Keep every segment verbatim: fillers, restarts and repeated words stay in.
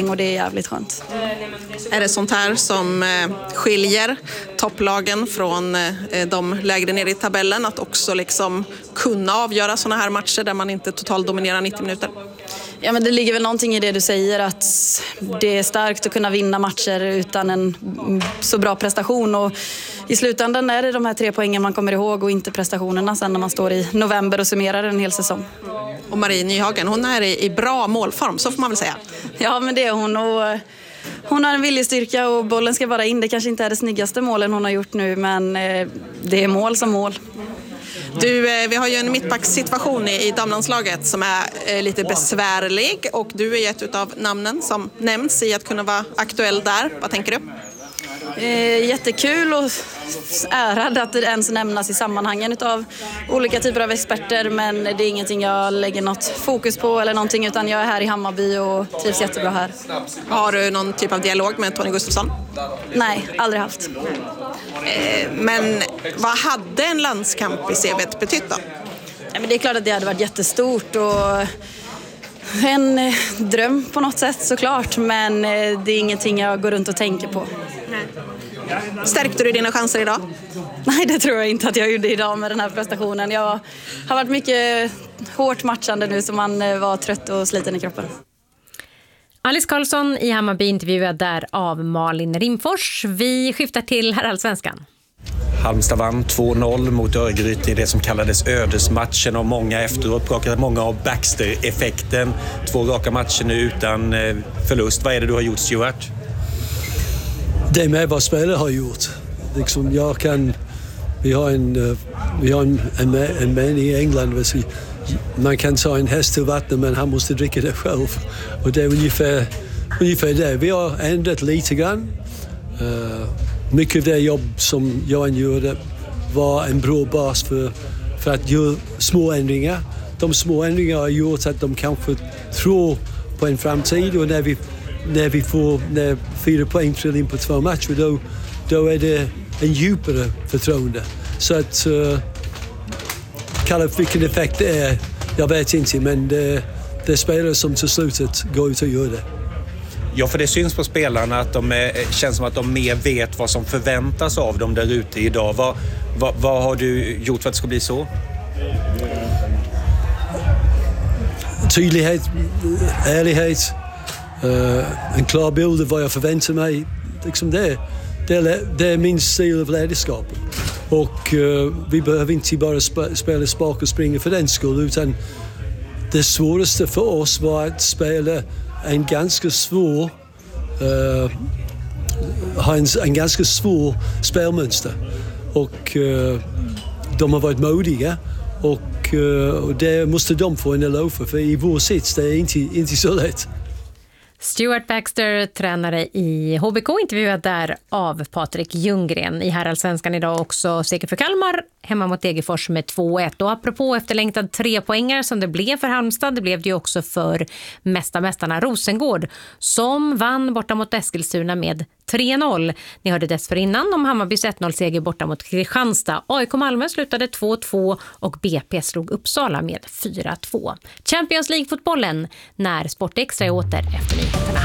och det är jävligt skönt. Är det sånt här som skiljer topplagen från de lägre ner i tabellen, att också liksom kunna avgöra såna här matcher där man inte totalt dominerar nittio minuter? Ja, men det ligger väl någonting i det du säger, att det är starkt att kunna vinna matcher utan en så bra prestation, och i slutändan är det de här tre poängen man kommer ihåg och inte prestationerna sen när man står i november och summerar en hel säsong. Och Marie Nyhagen, hon är i bra målform, så får man väl säga. Ja, men det är hon, och hon har en viljestyrka och bollen ska bara in. Det kanske inte är det snyggaste målen hon har gjort nu, men det är mål som mål. Du, vi har ju en mittbackssituation i, i damlandslaget som är eh, lite besvärlig, och du är ett av namnen som nämns i att kunna vara aktuell där. Vad tänker du? Eh, jättekul och ärad att det ens nämnas i sammanhangen av olika typer av experter, men det är ingenting jag lägger något fokus på eller någonting, utan jag är här i Hammarby och trivs jättebra här. Har du någon typ av dialog med Tony Gustafsson? Nej, aldrig haft. Eh, men vad hade en landskamp i C V:t betytt då? Ja, men det är klart att det hade varit jättestort och en eh, dröm på något sätt såklart, men eh, det är ingenting jag går runt och tänker på. Nej. Stärkte du dina chanser idag? Nej, det tror jag inte att jag gjorde idag med den här prestationen. Jag har varit mycket hårt matchande nu, så man var trött och sliten i kroppen. Alice Karlsson i Hammarby intervjuad där av Malin Rimfors. Vi skiftar till herrallsvenskan. Halmstad vann två noll mot Örgryte i det som kallades ödesmatchen, och många efteråt pratade många av Baxter-effekten. Två raka matcher nu utan förlust. Vad är det du har gjort, Stuart? Det är med vad spelare har gjort. Liksom jag kan, vi har en, vi har en, en, en man i England, man kan ta en häst till vattnet men han måste dricka det själv. Och det är ungefär, ungefär det. Vi har ändrat lite grann. Uh, mycket av det jobb som Johan gjorde var en bra bas för, för att göra små ändringar. De små ändringarna har gjort att de kanske tror på en framtid, och när vi, när vi får när fyra poäng trillar in på två matcher, då, då är det en djupare förtroende. Så att uh, kalla vilken effekt det är, jag vet inte, men det, det är spelare som till slutet går ut och gör det. Ja, för det syns på spelarna att de är, känns som att de mer vet vad som förväntas av dem där ute idag. Vad, vad, vad har du gjort för att det ska bli så? Tydlighet, ärlighet, uh, en klar bild av vad jag förväntar mig. Liksom det, det, är, det är min stil av ledarskap. Och uh, vi behöver inte bara sp- spela spak och springa för den skull, utan det svåraste för oss var att spela en ganska svår uh, ha en, en ganska svår spelmönster, och uh, de har varit modiga, och, uh, och det måste de få en eloge för, för i vår sits det är inte, inte så lätt. Stuart Baxter, tränare i H B K, intervjuad där av Patrik Ljunggren. I herrallsvenskan idag också seger för Kalmar hemma mot Degerfors med två ett. Och apropå efterlängtad tre poängar som det blev för Halmstad, det blev det ju också för mästarmästarna Rosengård, som vann borta mot Eskilstuna med tre noll. Ni hörde dessförinnan om Hammarbys ett noll-seger borta mot Kristianstad. A I K Malmö slutade två två och B P slog Uppsala med fyra två. Champions League-fotbollen när Sportextra är åter efter nyheterna.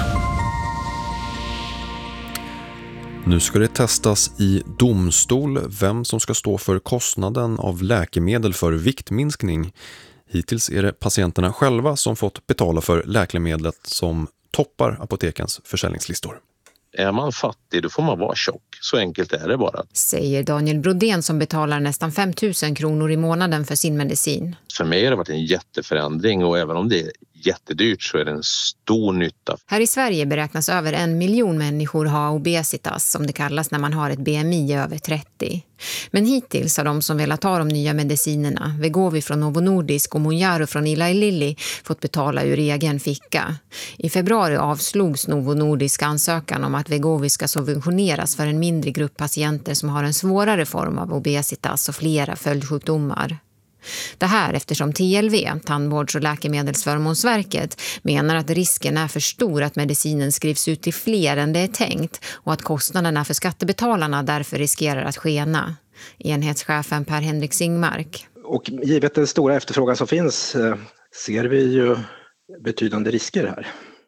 Nu ska det testas i domstol vem som ska stå för kostnaden av läkemedel för viktminskning. Hittills är det patienterna själva som fått betala för läkemedlet som toppar apotekens försäljningslistor. Är man fattig, då får man vara tjock. Så enkelt är det bara. Säger Daniel Brodén som betalar nästan fem tusen kronor i månaden för sin medicin. För mig har det varit en jätteförändring, och även om det är jättedyrt så är det en stor nytta. Här i Sverige beräknas över en miljon människor ha obesitas, som det kallas när man har ett B M I över trettio. Men hittills har de som velat ta de nya medicinerna, Vegovi från Novo Nordisk och Monjaro från Eli Lilly, fått betala ur egen ficka. I februari avslogs Novo Nordisk ansökan om att Vegovi ska subventioneras för en mindre grupp patienter som har en svårare form av obesitas och flera följdsjukdomar. Det här eftersom T L V, Tandvårds- och läkemedelsförmånsverket, menar att risken är för stor att medicinen skrivs ut till fler än det är tänkt och att kostnaderna för skattebetalarna därför riskerar att skena. Enhetschefen Per-Henrik Singmark. Och givet den stora efterfrågan som finns ser vi ju betydande risker här.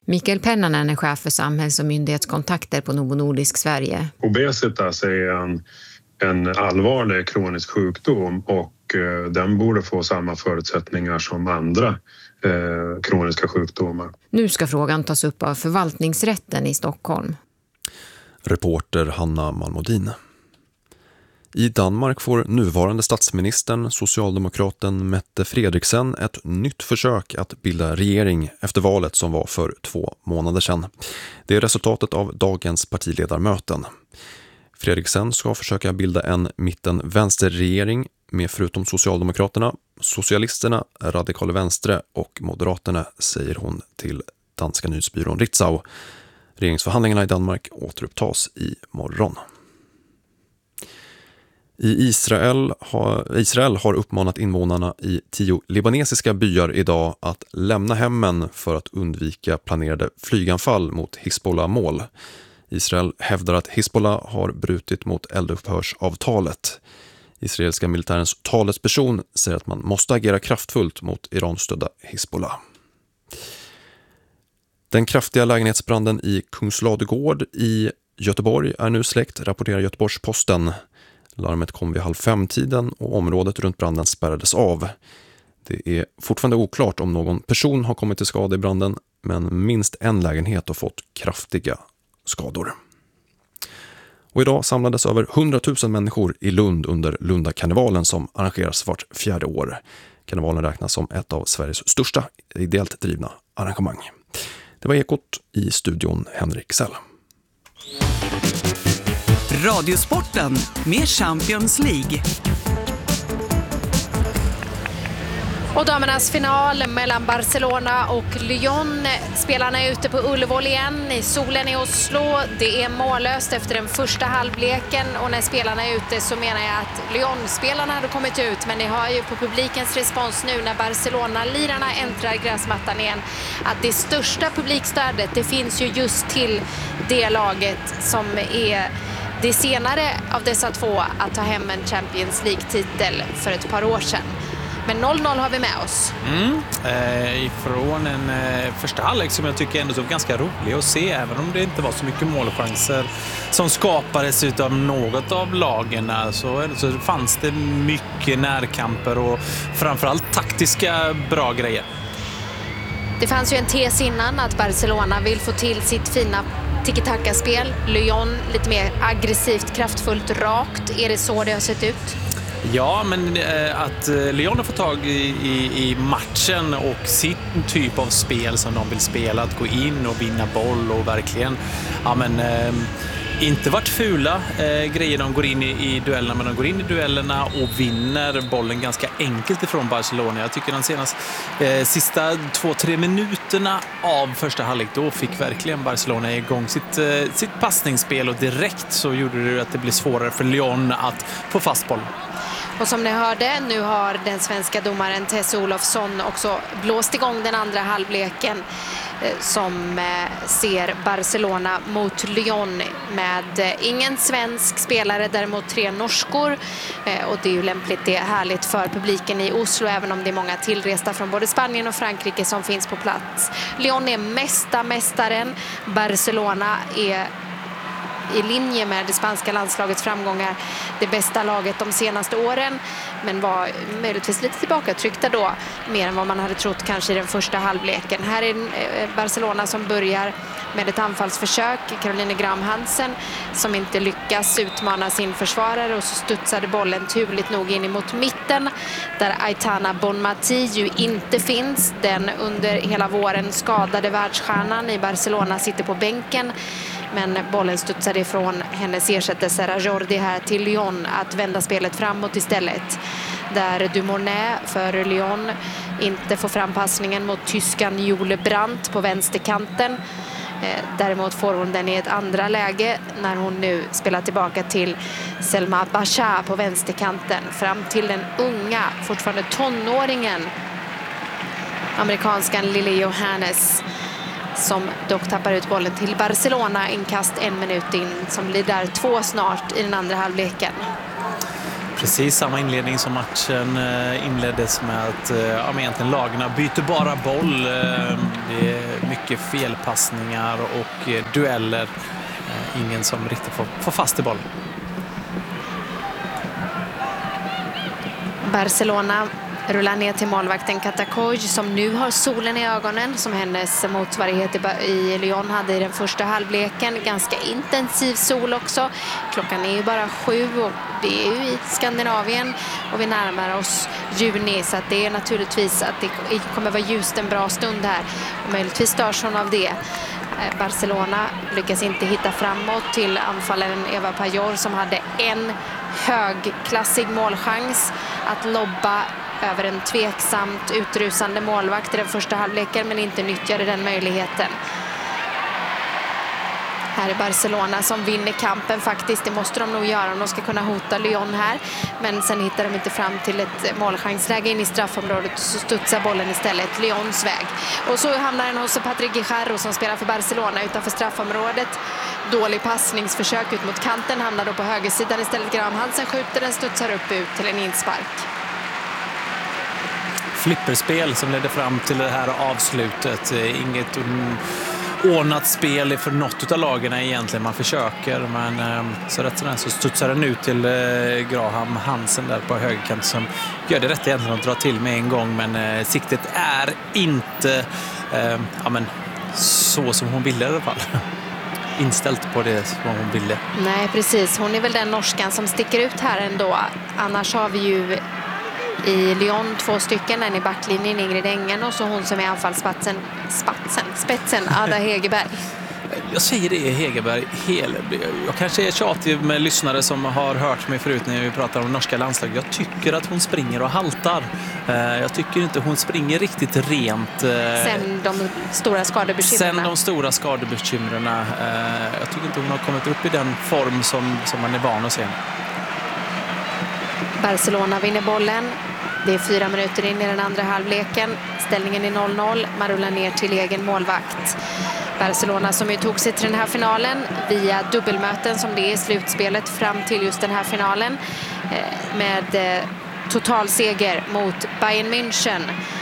Mikael Pennanen är chef för samhälls- och myndighetskontakter på Novo Nordisk Sverige. Obesitas är en, en allvarlig kronisk sjukdom och eh, den borde få samma förutsättningar som andra eh, kroniska sjukdomar. Nu ska frågan tas upp av förvaltningsrätten i Stockholm. Reporter Hanna Malmodin. I Danmark får nuvarande statsministern, socialdemokraten Mette Frederiksen, ett nytt försök att bilda regering efter valet som var för två månader sedan. Det är resultatet av dagens partiledarmöten. Frederiksen ska försöka bilda en mitten-vänsterregering med förutom Socialdemokraterna, Socialisterna, Radikale Venstre och Moderaterna, säger hon till danska nyhetsbyrån Ritzau. Regeringsförhandlingarna i Danmark återupptas i morgon. I Israel har, Israel har uppmanat invånarna i tio libanesiska byar idag att lämna hemmen för att undvika planerade flyganfall mot Hizbollah-mål. Israel hävdar att Hizbollah har brutit mot eldupphörsavtalet. Israeliska militärens talesperson säger att man måste agera kraftfullt mot Iranstödda Hizbollah. Den kraftiga lägenhetsbranden i Kungsladugård i Göteborg är nu släckt, rapporterar Göteborgs-Posten. Larmet kom vid halv fem-tiden och området runt branden spärrades av. Det är fortfarande oklart om någon person har kommit till skada i branden, men minst en lägenhet har fått kraftiga skador. Och idag samlades över hundratusen människor i Lund under Lundakarnevalen som arrangeras vart fjärde år. Karnevalen räknas som ett av Sveriges största ideellt drivna arrangemang. Det var Ekot, i studion Henrik Sell. Radiosporten med Champions League. Och damernas final mellan Barcelona och Lyon. Spelarna är ute på Ullevål igen i solen i Oslo. Det är mållöst efter den första halvleken, och när spelarna är ute så menar jag att Lyon-spelarna hade kommit ut, men ni hör ju på publikens respons nu när Barcelona-lirarna äntrar gräsmattan igen att det största publikstödet, det finns ju just till det laget som är det senare av dessa två att ta hem en Champions League-titel för ett par år sedan. Men noll noll har vi med oss. Mm, eh, ifrån en eh, första halvlek som jag tycker ändå så ganska rolig att se, även om det inte var så mycket målchanser som skapades utav något av lagen. Så, så fanns det mycket närkamper och framförallt taktiska bra grejer. Det fanns ju en tes innan att Barcelona vill få till sitt fina tiki-taka-spel. Lyon lite mer aggressivt, kraftfullt, rakt. Är det så det har sett ut? Ja, men eh, att eh, Lyon har fått tag i, i, i matchen och sin typ av spel som de vill spela, att gå in och vinna boll och verkligen, ja men eh, inte varit fula eh, grejer. De går in i, i duellerna, men de går in i duellerna och vinner bollen ganska enkelt ifrån Barcelona. Jag tycker de senaste eh, sista två, tre minuterna av första halvlek, då fick verkligen Barcelona igång sitt, eh, sitt passningsspel, och direkt så gjorde det att det blev svårare för Lyon att få fast bollen. Och som ni hörde, nu har den svenska domaren Tess Olofsson också blåst igång den andra halvleken som ser Barcelona mot Lyon med ingen svensk spelare, däremot tre norskor. Och det är ju lämpligt, det är härligt för publiken i Oslo, även om det är många tillresta från både Spanien och Frankrike som finns på plats. Lyon är mesta mästaren, Barcelona är i linje med det spanska landslagets framgångar det bästa laget de senaste åren, men var möjligtvis lite tillbakatryckta då, mer än vad man hade trott kanske i den första halvleken. Här är Barcelona som börjar med ett anfallsförsök, Caroline Graham Hansen som inte lyckas utmana sin försvarare, och så studsade bollen turligt nog in emot mitten där Aitana Bonmati ju inte finns. Den under hela våren skadade världsstjärnan i Barcelona sitter på bänken, men bollen studsade ifrån hennes ersättare Sarah Jordi här till Lyon att vända spelet framåt istället. Där Dumournet för Lyon inte får fram passningen mot tyskan Jule Brandt på vänsterkanten. Däremot får hon den i ett andra läge när hon nu spelar tillbaka till Selma Basha på vänsterkanten. Fram till den unga, fortfarande tonåringen, amerikanskan Lily Johannes, som dock tappar ut bollen till Barcelona. Inkast en minut in, som blir där två snart i den andra halvleken. Precis samma inledning som matchen inleddes med att ja, egentligen lagarna byter bara boll. Det är mycket felpassningar och dueller. Ingen som riktigt får, får fast i bollen. Barcelona rullar ner till målvakten Katakoj som nu har solen i ögonen, som hennes motsvarighet i Lyon hade i den första halvleken. Ganska intensiv sol också. Klockan är ju bara sju och det är ju i Skandinavien och vi närmar oss juni, så att det är naturligtvis att det kommer vara ljust en bra stund här. Och möjligtvis störs hon av det. Barcelona lyckas inte hitta framåt till anfallaren Eva Pajor som hade en högklassig målchans att lobba över en tveksamt utrusande målvakt i den första halvleken, men inte nyttjade den möjligheten. Här är Barcelona som vinner kampen faktiskt. Det måste de nog göra om de ska kunna hota Lyon här. Men sen hittar de inte fram till ett målchansläge in i straffområdet, så studsar bollen istället Lyons väg. Och så hamnar den hos Patrick Guijarro som spelar för Barcelona utanför straffområdet. Dålig passningsförsök ut mot kanten, hamnar då på högersidan istället. Graham Hansen skjuter, den studsar upp ut till en inspark. Flipperspel som ledde fram till det här avslutet. Inget ordnat spel för något av lagarna egentligen. Man försöker, men så rätt som så studsar den ut till Graham Hansen där på högerkant som gör det rätt egentligen att dra till med en gång, men siktet är inte eh, ja, men, så som hon ville i alla fall. Inställt på det som hon ville. Nej, precis. Hon är väl den norskan som sticker ut här ändå. Annars har vi ju i Lyon två stycken, en i backlinjen Ingrid Engen och så hon som är anfallspatsen spatsen, spetsen Ada Hegerberg. Jag säger det, Hegerberg. Hel, jag kanske är tjatig med lyssnare som har hört mig förut när vi pratar om norska landslag. Jag tycker att hon springer och haltar. Jag tycker inte hon springer riktigt rent. Sen de stora skadebekymren. Sen de stora skadebekymren. Jag tycker inte hon har kommit upp i den form som, som man är van att se. Barcelona vinner bollen. Det är fyra minuter in i den andra halvleken. Ställningen är noll noll. Man rullar ner till egen målvakt. Barcelona som ju tog sig till den här finalen via dubbelmöten som det är i slutspelet fram till just den här finalen. Med totalseger mot Bayern München.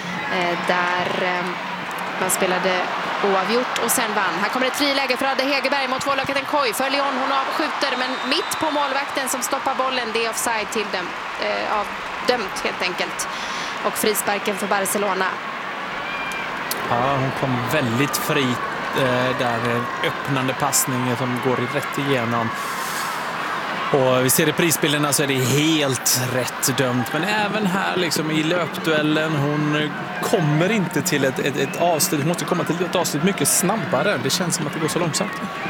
Där man spelade oavgjort och sen vann. Här kommer ett friläge för Ada Hegerberg mot målvakten Koi. För Lyon, hon avskjuter, men mitt på målvakten som stoppar bollen. Det är offside till dem. Eh, avdömt helt enkelt. Och frisparken för Barcelona. Ja, hon kom väldigt fri eh, där. Öppnande passning som går rätt igenom. Och vi ser i prisbilderna så är det helt rätt dömt. Men även här liksom i löpduellen, hon kommer inte till ett, ett, ett avslut. Hon måste komma till ett avslut mycket snabbare. Det känns som att det går så långsamt.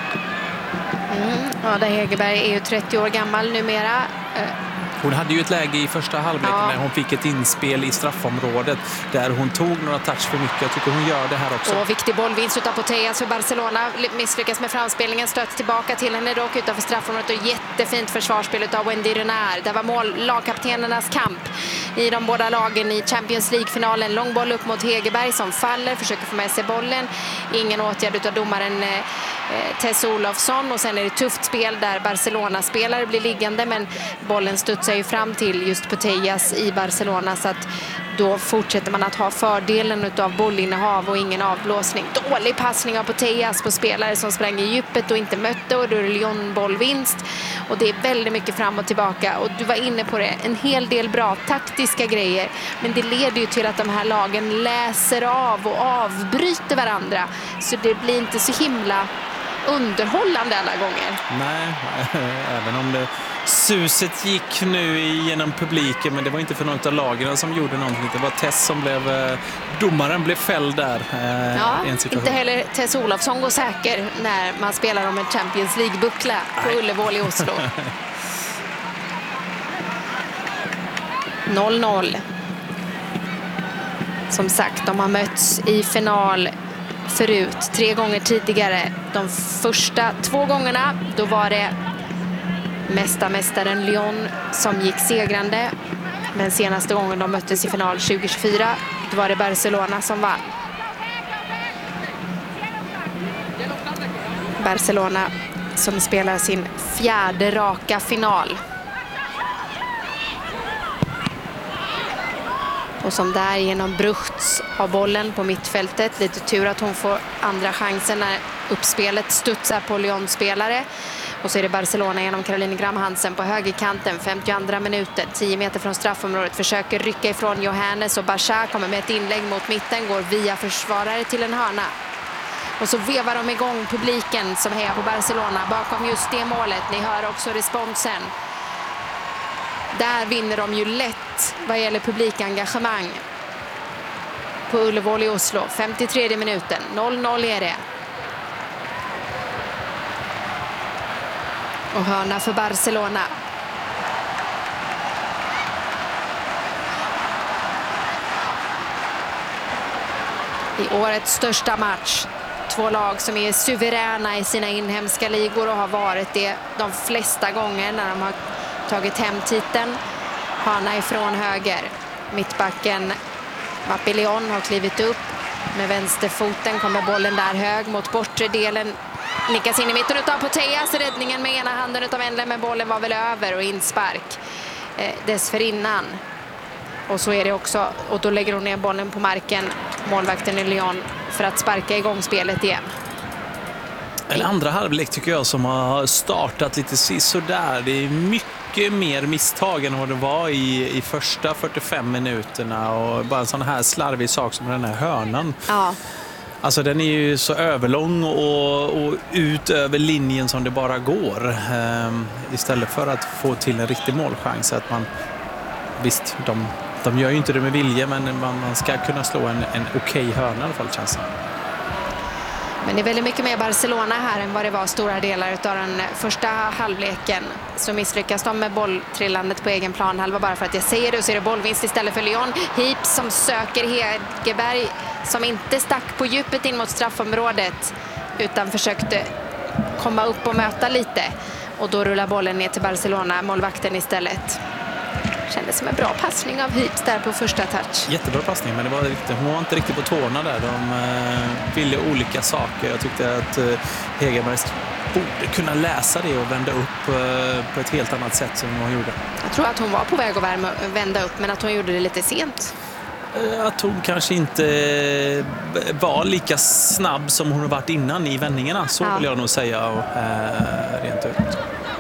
Mm. Ada Hegerberg är ju trettio år gammal numera. Hon hade ju ett läge i första halvleken ja. När hon fick ett inspel i straffområdet där hon tog några touch för mycket. Jag tycker hon gör det här också. Och viktig bollvinst utav Putellas för Barcelona. Misslyckas med framspelningen, stöts tillbaka till henne dock utanför straffområdet och jättefint försvarsspel utav Wendy Renard. Det var mål, lagkaptenernas kamp i de båda lagen i Champions League-finalen. Lång boll upp mot Hegerberg som faller, försöker få med sig bollen. Ingen åtgärd utav domaren eh, Tess Olofsson och sen är det tufft spel där Barcelona-spelare blir liggande, men bollen studsar ju fram till just Putellas i Barcelona, så att då fortsätter man att ha fördelen av bollinnehav och ingen avblåsning. Dålig passning av Putellas på spelare som sprang i djupet och inte mötte, och då är det Lyon bollvinst och det är väldigt mycket fram och tillbaka, och du var inne på det, en hel del bra taktiska grejer, men det leder ju till att de här lagen läser av och avbryter varandra, så det blir inte så himla underhållande alla gånger. Nej, även om det suset gick nu genom publiken, men det var inte för någon av lagen som gjorde någonting. Det var Tess som blev, domaren blev fälld där. Eh, ja, i en situation. Inte heller Tess Olofsson går säker när man spelar om en Champions League-buckla på Nej. Ullevål i Oslo. noll noll. Som sagt, de har mötts i final förut, tre gånger tidigare. De första två gångerna, då var det mästarmästaren Lyon som gick segrande. Men senaste gången de möttes i final tjugo tjugofyra, då var det Barcelona som vann. Barcelona som spelar sin fjärde raka final. Och som där genom Bruchts har bollen på mittfältet. Lite tur att hon får andra chansen när uppspelet studsar på Lyon-spelare. Och så är det Barcelona genom Caroline Gram Hansen på högerkanten. femtioandra minuten, tio meter från straffområdet. Försöker rycka ifrån Johannes och Bachar kommer med ett inlägg mot mitten. Går via försvarare till en hörna. Och så vevar de igång publiken som hejar på Barcelona bakom just det målet. Ni hör också responsen. Där vinner de ju lätt vad gäller publikengagemang på Ullevål i Oslo. femtiotredje minuten, noll noll är det. Och hörna för Barcelona. I årets största match. Två lag som är suveräna i sina inhemska ligor och har varit det de flesta gånger när de har tagit hem titeln. Hörna ifrån höger. Mittbacken Mapillon har klivit upp. Med vänsterfoten kommer bollen där hög mot bortre delen. Nickas in i mitten utav Putellas. Räddningen med ena handen utav Endler, men bollen var väl över och inspark eh, dessförinnan. Och så är det också, och då lägger hon ner bollen på marken, målvakten i Lyon, för att sparka igång spelet igen. En andra halvlek tycker jag som har startat lite sådär. Det är mycket mer misstag än vad det var i, i första fyrtiofem minuterna. Och bara en sån här slarvig sak som den här hörnan. Ja. Alltså den är ju så överlång och, och ut över linjen som det bara går. Ehm, istället för att få till en riktig målchans. Att man, visst, de, de gör ju inte det med vilja, men man, man ska kunna slå en, en okej hörna i alla fall, känns det. Men det är väldigt mycket mer Barcelona här än vad det var stora delar av den första halvleken. Så misslyckas de med bolltrillandet på egen plan halva, bara för att jag säger det, och så är det bollvinst istället för Lyon. Heaps som söker Hegerberg, som inte stack på djupet in mot straffområdet utan försökte komma upp och möta lite. Och då rullar bollen ner till Barcelona, målvakten istället. Kändes som en bra passning av Heaps där på första touch. Jättebra passning, men det var riktigt, hon var inte riktigt på tårna där. De eh, ville olika saker. Jag tyckte att eh, Hegerberg borde kunna läsa det och vända upp eh, på ett helt annat sätt som hon gjorde. Jag tror att hon var på väg att värma, vända upp, men att hon gjorde det lite sent. Att hon kanske inte var lika snabb som hon har varit innan i vändningarna. Så ja. vill jag nog säga och, eh, rent ut.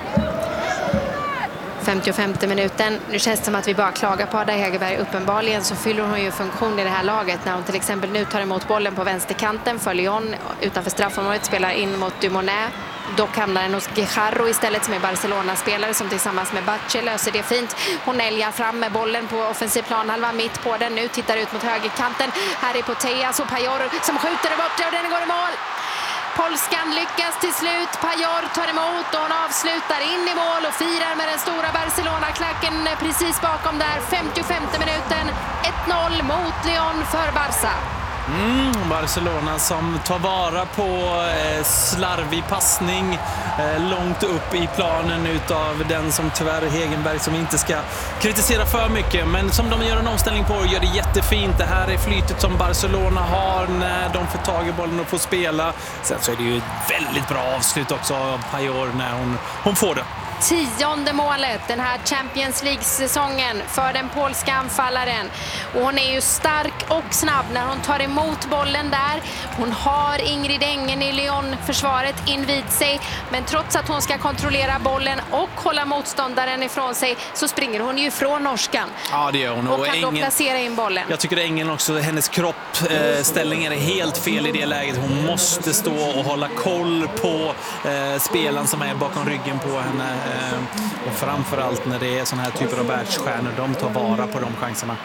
femtiofemte minuten. Nu känns det som att vi bara klagar på Ada Hegerberg. Uppenbarligen så fyller hon ju funktion i det här laget när hon till exempel nu tar emot bollen på vänsterkanten för Lyon utanför straffområdet, spelar in mot Dumonet. Dock hamnar den hos Guijarro istället, som är Barcelona-spelare som tillsammans med Batche löser det fint. Hon älgar fram med bollen på offensiv planhalva, mitt på den nu, tittar ut mot högerkanten. Här är Putellas och Pajor som skjuter det bort och den går i mål. Polskan lyckas till slut. Pajor tar emot och hon avslutar in i mål och firar med den stora Barcelona-klacken precis bakom där. femtiofemte minuten, ett noll mot Lyon för Barca. Mm, Barcelona som tar vara på eh, slarvig passning eh, långt upp i planen utav den som tyvärr Hegerberg, som inte ska kritisera för mycket, men som de gör en omställning på, gör det jättefint. Det här är flytet som Barcelona har när de får tag i bollen och får spela. Sen så är det ju ett väldigt bra avslut också av Pajor när hon, hon får det. Tionde målet den här Champions League-säsongen för den polska anfallaren. Och hon är ju stark och snabb när hon tar emot bollen där. Hon har Ingrid Engen i Lyon-försvaret invid sig. Men trots att hon ska kontrollera bollen och hålla motståndaren ifrån sig, så springer hon ju ifrån norskan. Ja, det gör hon. Och, och kan Engen, då placera in bollen. Jag tycker Engen också, hennes kroppställning är helt fel i det läget. Hon måste stå och hålla koll på eh, spelaren som är bakom ryggen på henne. Och framförallt när det är såna här typer av världsstjärnor, de tar vara på de chanserna.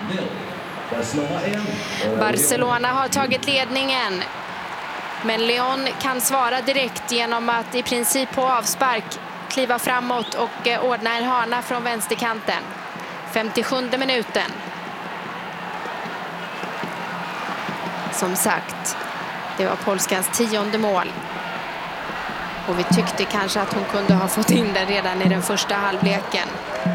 Barcelona har tagit ledningen, men Lyon kan svara direkt genom att i princip på avspark kliva framåt och ordna en hörna från vänsterkanten. femtiosjunde minuten. Som sagt, det var polskans tionde mål. Och vi tyckte kanske att hon kunde ha fått in den redan i den första halvleken.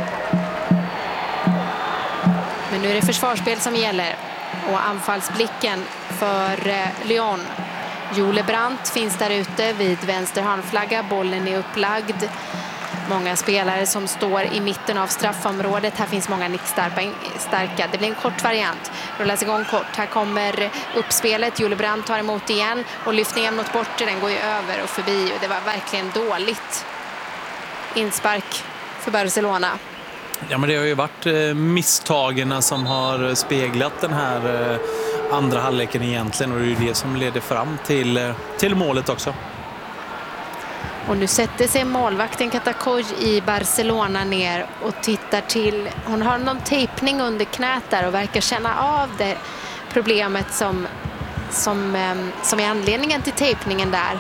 Men nu är det försvarsspel som gäller. Och anfallsblicken för eh, Lyon. Jule Brandt finns där ute vid vänster handflagga. Bollen är upplagd. Många spelare som står i mitten av straffområdet. Här finns många nickstarka. Det blir en kort variant. Rullas igång kort. Här kommer uppspelet. Julie Brandt tar emot igen. Och lyftningen mot bortre, den går ju över och förbi. Och det var verkligen dåligt inspark för Barcelona. Ja, men det har ju varit eh, misstagen som har speglat den här eh, andra halvleken egentligen. Och det är ju det som leder fram till, eh, till målet också. Och nu sätter sig målvakten Katakoj i Barcelona ner och tittar till. Hon har någon tejpning under knät där och verkar känna av det problemet som, som, som är anledningen till tejpningen där.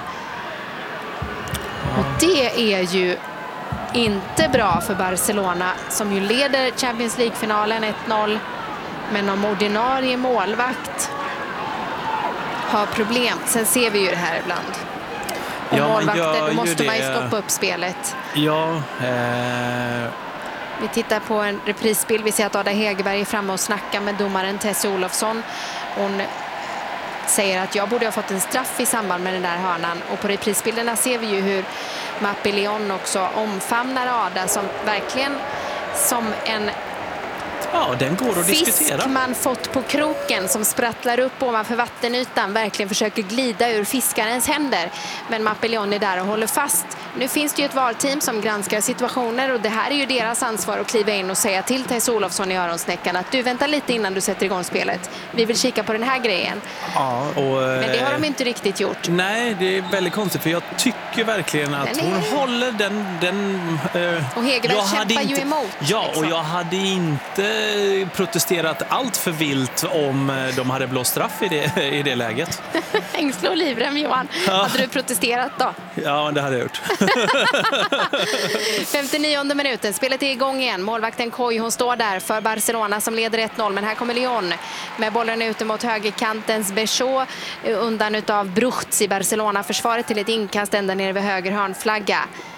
Och det är ju inte bra för Barcelona som ju leder Champions League-finalen ett noll. Men om ordinarie målvakt har problem. Sen ser vi ju det här ibland. Och ja, målvakter, då måste man ju stoppa upp spelet. Ja. Eh... Vi tittar på en reprisbild. Vi ser att Ada Hegerberg är framme och snackar med domaren Tessie Olofsson. Hon säger att jag borde ha fått en straff i samband med den där hörnan. Och på reprisbilderna ser vi ju hur Mappé Leon också omfamnar Ada som verkligen som en... Ja, den går att diskutera. Fisk man fått på kroken som sprattlar upp ovanför vattenytan verkligen försöker glida ur fiskarens händer. Men Mappé Leon är där och håller fast. Nu finns det ju ett valteam som granskar situationer och det här är ju deras ansvar att kliva in och säga till Tessie Olofsson i öronsnäckan att du väntar lite innan du sätter igång spelet. Vi vill kika på den här grejen. Ja, och, men det har de inte riktigt gjort. Nej, det är väldigt konstigt för jag tycker verkligen att hon är... håller den... den eh, och Hegerberg kämpar inte, ju emot. Ja, liksom. Och jag hade inte protesterat allt för vilt om de hade blåst straff i det, i det läget. Ängsla och livrem, Johan. Ja. Hade du protesterat då? Ja, det hade jag gjort. femtionionde minuten, spelet är igång igen. Målvakten Koj, hon står där för Barcelona som leder ett noll. Men här kommer Lyon med bollen ute mot högerkantens Béchot undan utav Bruchts i Barcelona-försvaret till ett inkast ända nere vid höger hörnflagga.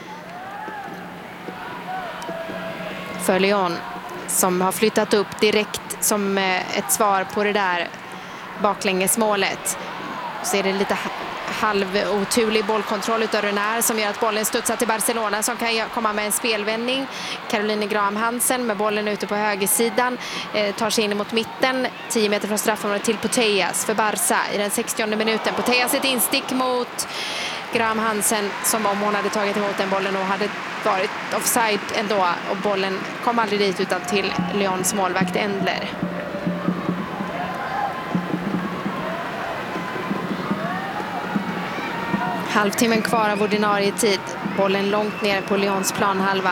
För Lyon som har flyttat upp direkt som ett svar på det där baklängesmålet. Så är det lite halvoturlig bollkontroll utav Renard som gör att bollen studsar till Barcelona som kan komma med en spelvändning. Caroline Graham Hansen med bollen ute på högersidan eh, tar sig in mot mitten, tio meter från straffområdet till Putellas för Barca i den sextionde minuten. Putellas ett instick mot Graham Hansen som om hon hade tagit emot den bollen och hade varit offside ändå och bollen kom aldrig dit utan till Lyons målvakt Endler. Halvtimmen kvar av ordinarie tid. Bollen långt ner på Lyons planhalva.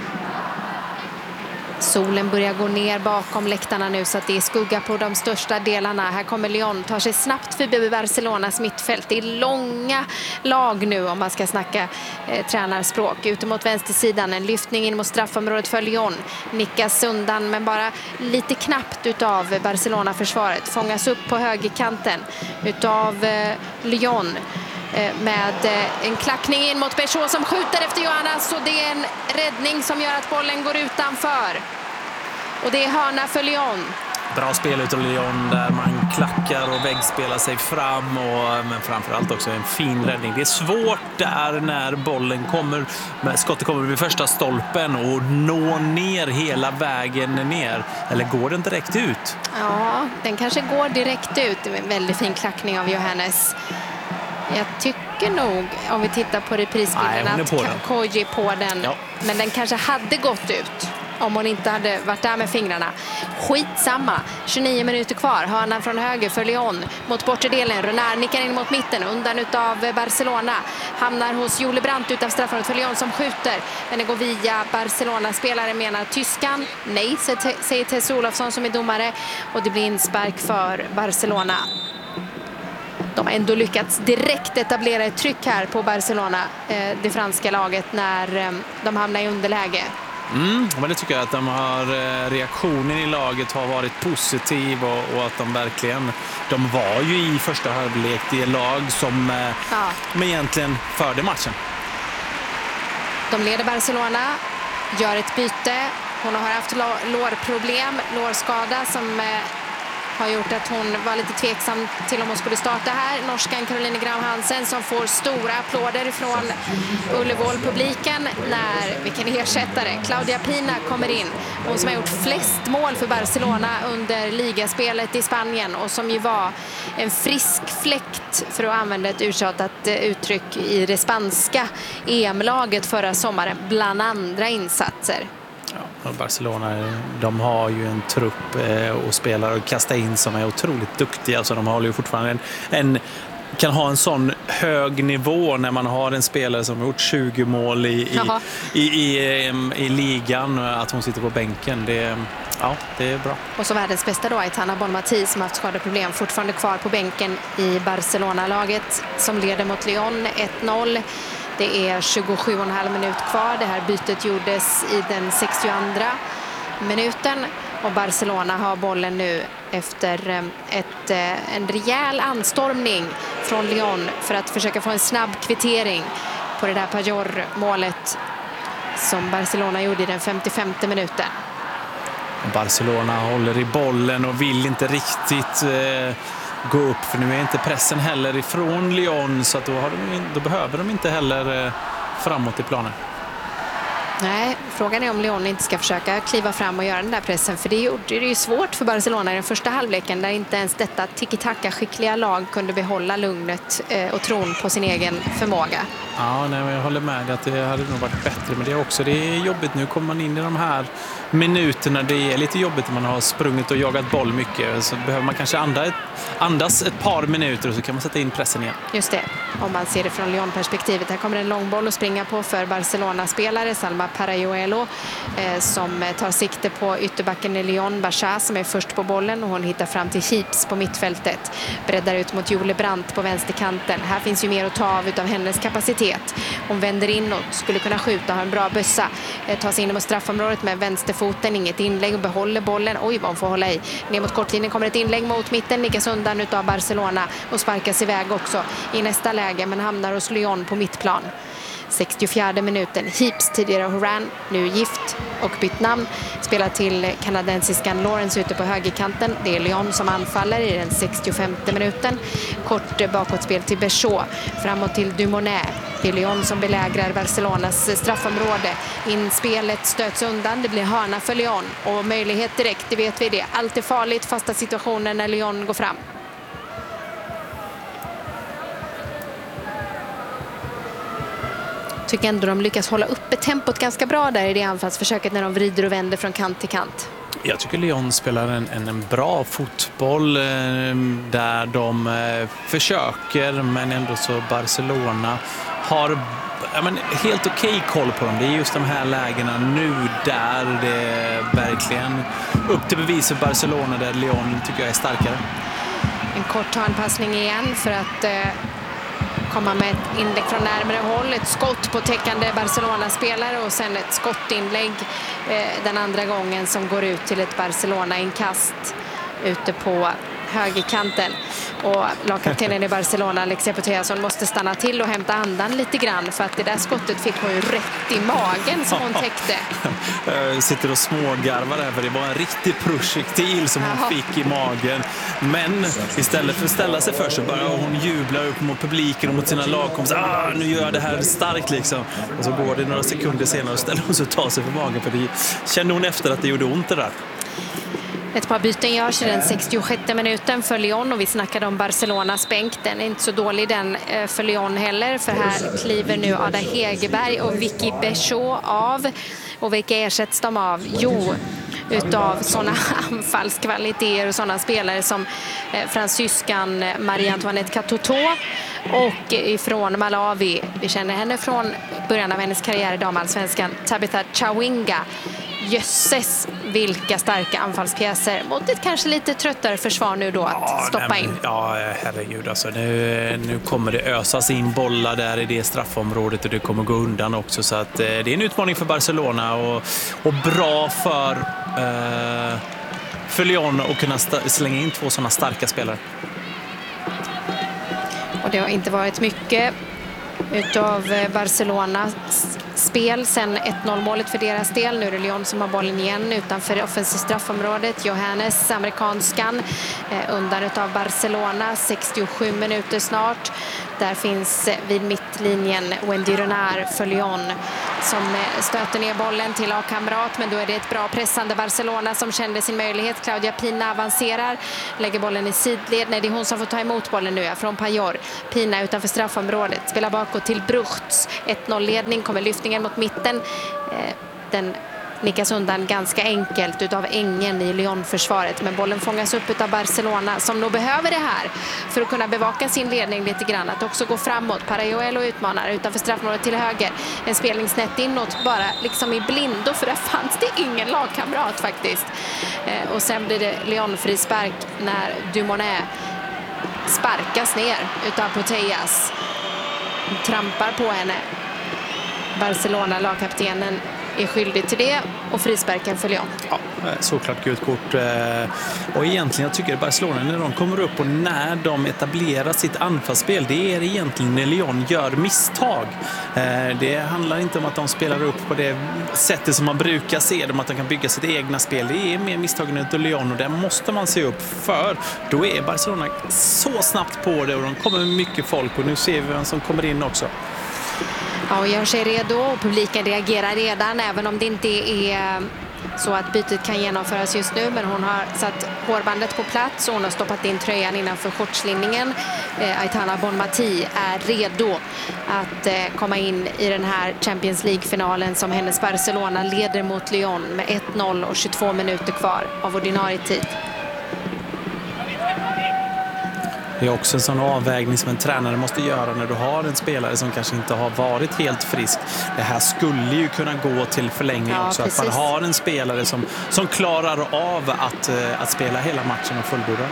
Solen börjar gå ner bakom läktarna nu så att det är skugga på de största delarna. Här kommer Lyon, tar sig snabbt förbi Barcelonas mittfält. Det är långa lag nu om man ska snacka eh, tränarspråk. Ute mot vänstersidan, en lyftning in mot straffområdet för Lyon. Nickas undan men bara lite knappt utav Barcelona-försvaret. Fångas upp på högerkanten utav eh, Lyon. Med en klackning in mot Béchot som skjuter efter Johannas och det är en räddning som gör att bollen går utanför. Och det är hörna för Lyon. Bra spel utav Lyon där man klackar och väggspelar sig fram och, men framförallt också en fin räddning. Det är svårt där när bollen kommer, men skottet kommer vid första stolpen och når ner hela vägen ner. Eller går den direkt ut? Ja, den kanske går direkt ut. Det är en väldigt fin klackning av Johannes. Jag tycker nog, om vi tittar på reprisbilden, att Koji på den. Ja. Men den kanske hade gått ut om hon inte hade varit där med fingrarna. Skitsamma. tjugonio minuter kvar. Hörnan från höger för Lyon mot bortre delen. Renard nickar in mot mitten undan utav Barcelona. Hamnar hos Julie Brandt utav straffområdet för Lyon som skjuter. Men det går via Barcelona-spelare menar tyskan. Nej, säger Tessie Olofsson som är domare. Och det blir inspark för Barcelona. De har ändå lyckats direkt etablera ett tryck här på Barcelona, eh, det franska laget, när eh, de hamnar i underläge. Mm, men det tycker jag att de har, eh, reaktionen i laget har varit positiv och, och att de verkligen, de var ju i första halvlek det lag som eh, ja. de egentligen förde matchen. De leder Barcelona, gör ett byte. Hon har haft lårproblem, lårskada som... Eh, har gjort att hon var lite tveksam till om hon skulle starta här. Norskan Caroline Graham Hansen som får stora applåder från Ullevål-publiken när, vilken ersättare, Claudia Pina kommer in. Hon som har gjort flest mål för Barcelona under ligaspelet i Spanien och som ju var en frisk fläkt, för att använda ett uttjatat uttryck, i det spanska E M-laget förra sommaren bland andra insatser. Ja, Barcelona, de har ju en trupp eh, och spelare att kasta in som är otroligt duktiga. Alltså de håller ju fortfarande en, en kan ha en sån hög nivå när man har en spelare som har gjort tjugo mål i, i, i, i, i, i ligan, att hon sitter på bänken. Det, ja, det är bra. Och så världens bästa då, Aitana Bonmati, som har haft skadeproblem, fortfarande kvar på bänken i Barcelona-laget som leder mot Lyon ett noll. Det är tjugosju och en halv minut kvar. Det här bytet gjordes i den sextioandra minuten. Och Barcelona har bollen nu efter ett, en rejäl anstormning från Lyon för att försöka få en snabb kvittering på det där Pajor-målet som Barcelona gjorde i den femtiofemte minuten. Barcelona håller i bollen och vill inte riktigt eh, gå upp, för nu är inte pressen heller ifrån Lyon, så att då, har de, då behöver de inte heller eh, framåt i planen. Nej, frågan är om Lyon inte ska försöka kliva fram och göra den där pressen, för det är ju, det är ju svårt för Barcelona i den första halvleken där inte ens detta tiki-taka-skickliga lag kunde behålla lugnet eh, och tron på sin egen förmåga. Ja, nej, men jag håller med att det hade nog varit bättre, men det är också, det är jobbigt nu, kommer man in i de här minuterna, det är lite jobbigt när man har sprungit och jagat boll mycket, så behöver man kanske andas ett, andas ett par minuter och så kan man sätta in pressen igen. Just det, om man ser det från Lyon-perspektivet. Här kommer en lång boll att springa på för Barcelona-spelare, Salma Parayuelo, eh, som tar sikte på ytterbacken i Lyon, Bachar, som är först på bollen, och hon hittar fram till Heaps på mittfältet. Breddar ut mot Jule Brandt på vänsterkanten. Här finns ju mer att ta av utav hennes kapacitet. Hon vänder inåt, skulle kunna skjuta, har en bra bössa. Eh, tar sig in mot straffområdet med vänsterfoten, inget inlägg och behåller bollen. Oj, vad hon får hålla i. Ner mot kortlinjen kommer ett inlägg mot mitten, nickas undan utav Barcelona och sparkas iväg också i nästa läge, men hamnar hos Lyon på mittplan. sextiofjärde minuten. Heaps, tidigare Horan, nu gift och bytt namn, spelar till kanadensiskan Lawrence ute på högerkanten. Det är Lyon som anfaller i den sextiofemte minuten. Kort bakåtspel till Béchot, framåt till Dumonet. Det är Lyon som belägrar Barcelonas straffområde. Inspelet stöts undan, det blir hörna för Lyon och möjlighet direkt, det vet vi det. Allt är farligt, fasta situationer när Lyon går fram. Tycker ändå de lyckas hålla uppe tempot ganska bra där i det anfallsförsöket när de vrider och vänder från kant till kant. Jag tycker Lyon spelar en, en, en bra fotboll eh, där de eh, försöker, men ändå så Barcelona har ja, men helt okej koll på dem. Det är just de här lägena nu där det är verkligen upp till bevis för Barcelona, där Lyon tycker jag är starkare. En kort hörnpassning igen för att eh, komma med ett inlägg från närmare håll. Ett skott på täckande Barcelona-spelare och sen ett skottinlägg eh, den andra gången som går ut till ett Barcelona-inkast ute på högerkanten. Och lagkaptenen i Barcelona, Alexia Putellasson, måste stanna till och hämta andan lite grann, för att det där skottet fick hon ju rätt i magen som hon täckte. Jag sitter och smågarvar där, för det var en riktig projektil som hon Jaha. fick i magen. Men istället för att ställa sig för så börjar hon jubla upp mot publiken och mot sina lagkompisar. Ah, nu gör jag det här starkt liksom. Och så går det några sekunder senare och ställer hon sig och tar sig för magen, för det kände hon efter att det gjorde ont det där. Ett par byten görs i den sextiosjätte minuten för Lyon, och vi snackade om Barcelonas bänk. Den är inte så dålig den för Lyon heller, för här kliver nu Ada Hegerberg och Vicky Béchot av. Och vilka ersätts de av? Jo, utav sådana anfallskvaliteter och sådana spelare som eh, fransyskan Marie-Antoinette Katoto och ifrån Malawi. Vi känner henne från början av hennes karriär i damallsvenskan, Tabitha Chawinga. Jösses, vilka starka anfallspjäser mot ett kanske lite tröttare försvar nu då att ja, stoppa nej, men, in. Ja, herregud. Alltså, nu, nu kommer det ösas in bollar där i det straffområdet och det kommer gå undan också. Så att, eh, det är en utmaning för Barcelona och, och bra för, eh, för Lyon att kunna st- slänga in två sådana starka spelare. Och det har inte varit mycket utav Barcelonas spel sen ett noll-målet för deras del. Nu är det Lyon som har bollen igen utanför offensivt straffområdet. Johannes, amerikanskan, eh, undan utav Barcelona. sextiosju minuter snart. Där finns vid mittlinjen Wendy Renard för Lyon som stöter ner bollen till A-kamrat, men då är det ett bra pressande Barcelona som kände sin möjlighet. Claudia Pina avancerar, lägger bollen i sidled. Nej, det är hon som får ta emot bollen nu från Pajor. Pina utanför straffområdet, spelar bakåt till Bruchts. ett noll-ledning, kommer lyftningen mot mitten. Den nickas undan ganska enkelt utav Engen i Lyon-försvaret, men bollen fångas upp utav Barcelona som nog behöver det här för att kunna bevaka sin ledning lite grann, att också gå framåt. Parajuelo utmanar utanför straffområdet till höger, en spelning snett inåt bara liksom i blindo, för där fanns det ingen lagkamrat faktiskt. Eh, och sen blir det Lyon-frispark när Dumonet sparkas ner utav Putellas, trampar på henne. Barcelona, lagkaptenen, är skyldig till det och frisparken för Lyon. Ja, såklart gult kort. Och egentligen, jag tycker att Barcelona, när de kommer upp och när de etablerar sitt anfallsspel, det är egentligen när Lyon gör misstag. Det handlar inte om att de spelar upp på det sättet som man brukar se dem, att de kan bygga sitt egna spel. Det är mer misstagen utav Lyon, och det måste man se upp för. Då är Barcelona så snabbt på det och de kommer med mycket folk, och nu ser vi vem som kommer in också. Ja, och gör sig redo och publiken reagerar redan, även om det inte är så att bytet kan genomföras just nu. Men hon har satt hårbandet på plats och hon har stoppat in tröjan innanför shortslinningen. Eh, Aitana Bonmati är redo att eh, komma in i den här Champions League-finalen som hennes Barcelona leder mot Lyon med ett noll och tjugotvå minuter kvar av ordinarie tid. Det är också en sån avvägning som en tränare måste göra när du har en spelare som kanske inte har varit helt frisk. Det här skulle ju kunna gå till förlängning ja, också. Precis. Att man har en spelare som, som klarar av att, att spela hela matchen och fullborda.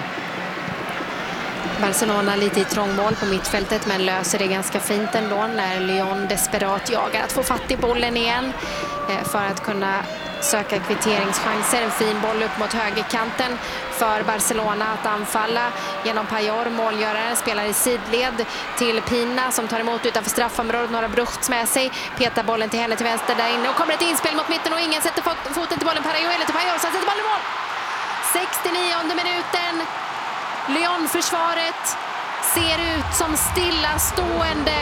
Barcelona lite i trångmål på mittfältet, men löser det ganska fint ändå när Lyon desperat jagar att få fatt i bollen igen för att kunna söka kvitteringschanser. En fin boll upp mot högerkanten för Barcelona att anfalla genom Pajor. Målgöraren spelar i sidled till Pina som tar emot utanför straffområdet. Några Bruchts med sig. Petar bollen till henne till vänster där inne och kommer ett inspel mot mitten och ingen sätter foten till bollen. Parajuelo till Pajor som sätter bollen i mål. sextionionde minuten. Lyon-försvaret ser ut som stillastående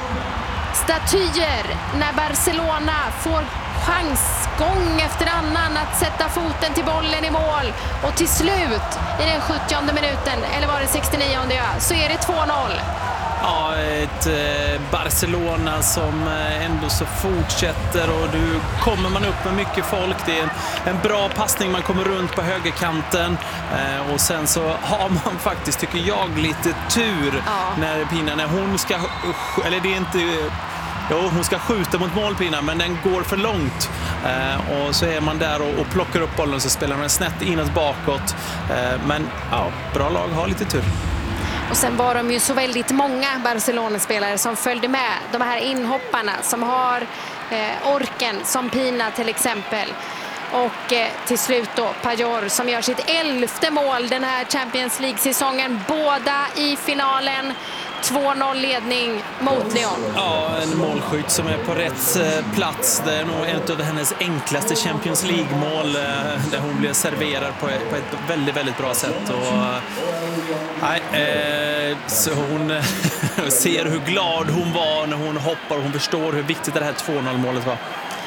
statyer när Barcelona får chans gång efter annan att sätta foten till bollen i mål, och till slut i den sjuttionde minuten, eller var det sextionionde, ja, så är det två noll. Ja, ett eh, Barcelona som eh, ändå så fortsätter, och nu kommer man upp med mycket folk. Det är en, en bra passning, man kommer runt på högerkanten eh, och sen så har man faktiskt, tycker jag, lite tur ja. när Pina, när hon ska, eller det är inte... Jo, hon ska skjuta mot målpinna, men den går för långt. Eh, och så är man där och, och plockar upp bollen, så spelar man snett inåt bakåt. Eh, men ja, bra lag har lite tur. Och sen var de ju så väldigt många Barcelona-spelare som följde med. De här inhopparna som har eh, orken, som Pina till exempel. Och eh, till slut då Pajor som gör sitt elfte mål den här Champions League-säsongen. Båda i finalen. två noll ledning mot Lyon. Ja, en målskytt som är på rätt plats. Det är nog en av hennes enklaste Champions League-mål där hon blir serverad på ett, på ett väldigt, väldigt bra sätt. Och, nej, eh, så hon ser hur glad hon var när hon hoppar, och hon förstår hur viktigt det här två noll-målet var.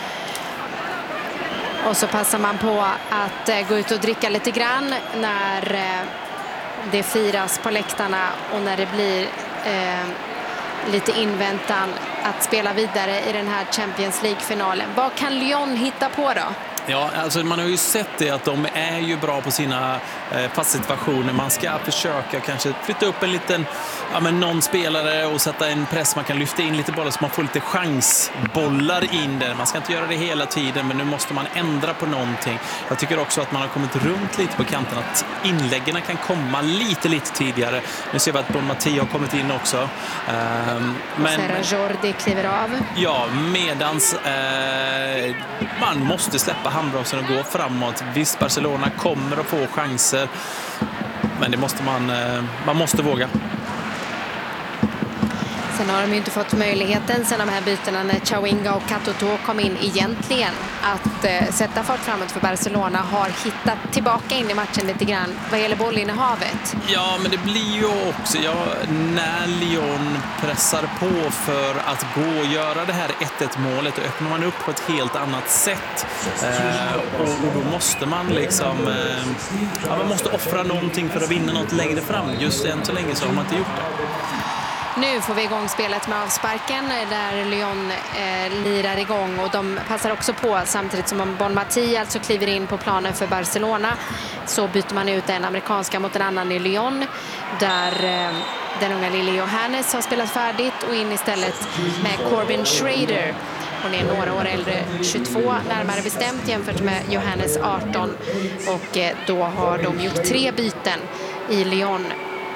Och så passar man på att eh, gå ut och dricka lite grann när eh, det firas på läktarna och när det blir eh, lite inväntan att spela vidare i den här Champions League-finalen. Vad kan Lyon hitta på då? Ja, alltså man har ju sett det att de är ju bra på sina eh, fastsituationer. Man ska försöka kanske flytta upp en liten, ja men någon spelare och sätta en press. Man kan lyfta in lite bollar så man får lite chansbollar in där. Man ska inte göra det hela tiden, men nu måste man ändra på någonting. Jag tycker också att man har kommit runt lite på kanten, att inläggen kan komma lite, lite tidigare. Nu ser vi att Bonmati har kommit in också. Um, men Serra Jordi kliver av. Ja, medans eh, man måste släppa handbromsen och gå framåt. Visst, Barcelona kommer att få chanser, men det måste man, man måste våga. Sen har de ju inte fått möjligheten sen de här bytena när Chawinga och Katoto kom in egentligen att eh, sätta fart framåt för Barcelona, har hittat tillbaka in i matchen lite grann vad gäller bollinnehavet. Ja, men det blir ju också ja, när Lyon pressar på för att gå och göra det här ett ett målet, då öppnar man upp på ett helt annat sätt. Eh, och, och då måste man liksom eh, ja, man måste offra någonting för att vinna något längre fram. Just än så länge så har man inte gjort det. Nu får vi igång spelet med avsparken där Lyon eh, lirar igång och de passar också på samtidigt som Bon Mati alltså kliver in på planen för Barcelona. Så byter man ut en amerikanska mot en annan i Lyon där eh, den unga Lily Johannes har spelat färdigt och in istället med Corbin Schrader. Hon är några år äldre, tjugotvå närmare bestämt jämfört med Johannes arton, och eh, då har de gjort tre byten i Lyon.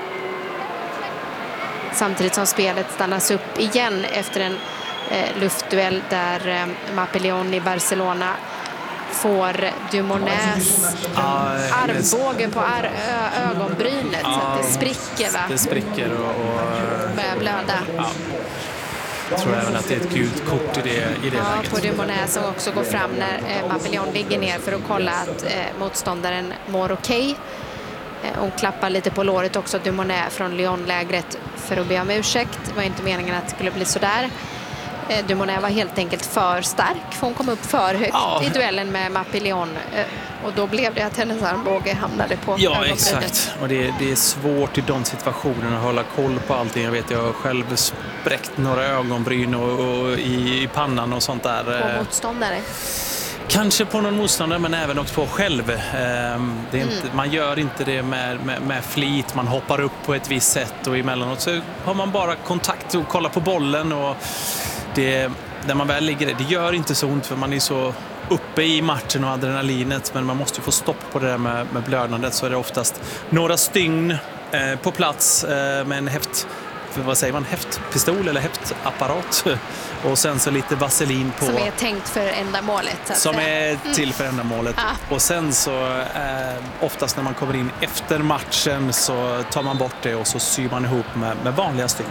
Samtidigt som spelet stannas upp igen efter en eh, luftduell där eh, Mapelleon i Barcelona får Dumoulins ah, armbåge på ar ö ögonbrynet ah, så att det spricker, va? Det spricker och, och börjar blöda. Ja. Jag tror även att det är ett gult kort i det, i det ja, läget. På Dumoulins som också går fram när eh, Mapelleon ligger ner för att kolla att eh, motståndaren mår okej. Hon klappar lite på låret också, Dumoulin från Lyon-lägret, för att be om ursäkt. Det var inte meningen att det skulle bli sådär. Dumoulin var helt enkelt för stark, för hon kom upp för högt ja. i duellen med Mapelleon. Och då blev det att hennes armbåge hamnade på Ja, ögonbrynet. exakt. Och det, det är svårt i de situationerna att hålla koll på allting. Jag vet, jag har själv spräckt några ögonbryn och, och i, i pannan och sånt där. På motståndare. Kanske på någon motståndare, men även också på själv. Det är inte, mm. Man gör inte det med, med, med flit. Man hoppar upp på ett visst sätt och emellanåt så har man bara kontakt och kollar på bollen. Och det, där man väl ligger, det gör inte så ont för man är så uppe i matchen och adrenalinet. Men man måste få stopp på det där med, med blödandet, så är det oftast några stygn eh, på plats eh, med en häft. Vad säger man? Häftpistol eller häftapparat. Och sen så lite vaselin på. Som är tänkt för ändamålet. Så att som säga. är till för ändamålet. Mm. Och sen så eh, oftast när man kommer in efter matchen så tar man bort det och så syr man ihop med, med vanliga stygn.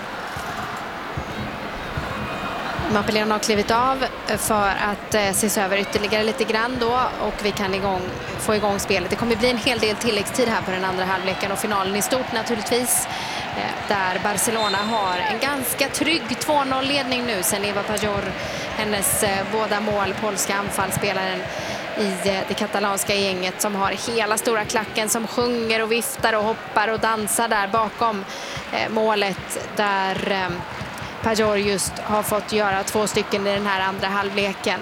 Mapelleon har klivit av för att eh, ses över ytterligare lite grann då, och vi kan igång, få igång spelet. Det kommer bli en hel del tilläggstid här på den andra halvleken och finalen i stort naturligtvis. Eh, där Barcelona har en ganska trygg två noll-ledning nu sen Eva Pajor, hennes eh, båda mål, polska anfallsspelaren i eh, det katalanska gänget som har hela stora klacken som sjunger och viftar och hoppar och dansar där bakom eh, målet där eh, Pajor just har fått göra två stycken i den här andra halvleken.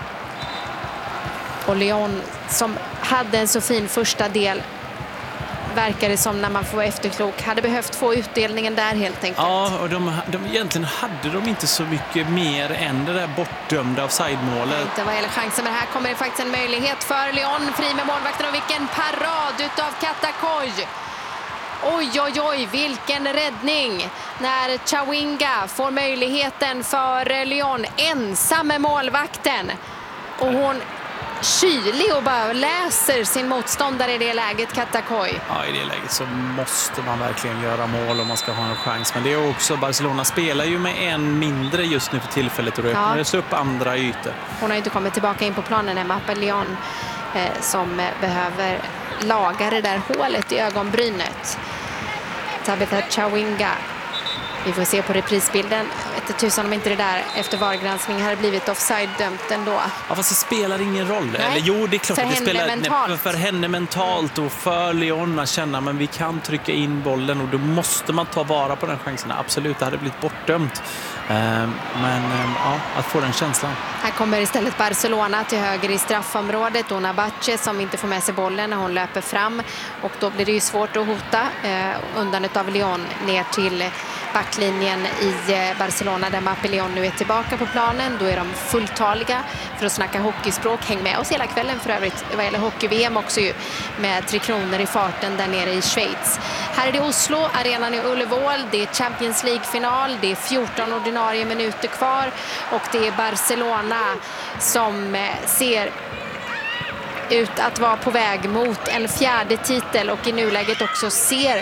Och Lyon som hade en så fin första del, verkar det som när man får efterklok, hade behövt få utdelningen där helt enkelt. Ja, och de, de, egentligen hade de inte så mycket mer än det där bortdömda offside-målet. Inte vad gäller chansen, men här kommer det faktiskt en möjlighet för Lyon. Fri med målvakten och vilken parad utav Katakoy. Oj, oj, oj, vilken räddning när Chawinga får möjligheten för Lyon, ensam med målvakten. Och hon kylig och bara läser sin motståndare i det läget, Katakoy. Ja, i det läget så måste man verkligen göra mål om man ska ha en chans. Men det är också, Barcelona spelar ju med en mindre just nu för tillfället och det öppnades ja. upp andra ytor. Hon har inte kommit tillbaka in på planen, Emma Mapelleon eh, som eh, behöver laga det där hålet i ögonbrynet. Tabitha Chawinga. Vi får se på reprisbilden. Jag vet tusan om inte det där efter vargranskning hade blivit offside-dömt ändå. Ja, fast det spelar ingen roll. Nej. Eller jo, det är klart för att det spelar mentalt. för henne mentalt och för Lyon att känna men vi kan trycka in bollen och då måste man ta vara på den chansen. Absolut, det hade blivit bortdömt. Men ja, att få den känslan. Här kommer istället Barcelona till höger i straffområdet. Dona Bache som inte får med sig bollen när hon löper fram. Och då blir det ju svårt att hota eh, undan av Lyon ner till backlinjen i eh, Barcelona där Mapelleon nu är tillbaka på planen. Då är de fulltaliga för att snacka hockeyspråk. Häng med oss hela kvällen för övrigt vad gäller hockey-V M också ju, med Tre Kronor i farten där nere i Schweiz. Här är det Oslo, arenan i Ullevål. Det är Champions League-final. Det är fjorton ordinarie minuter kvar och det är Barcelona som eh, ser ut att vara på väg mot en fjärde titel och i nuläget också ser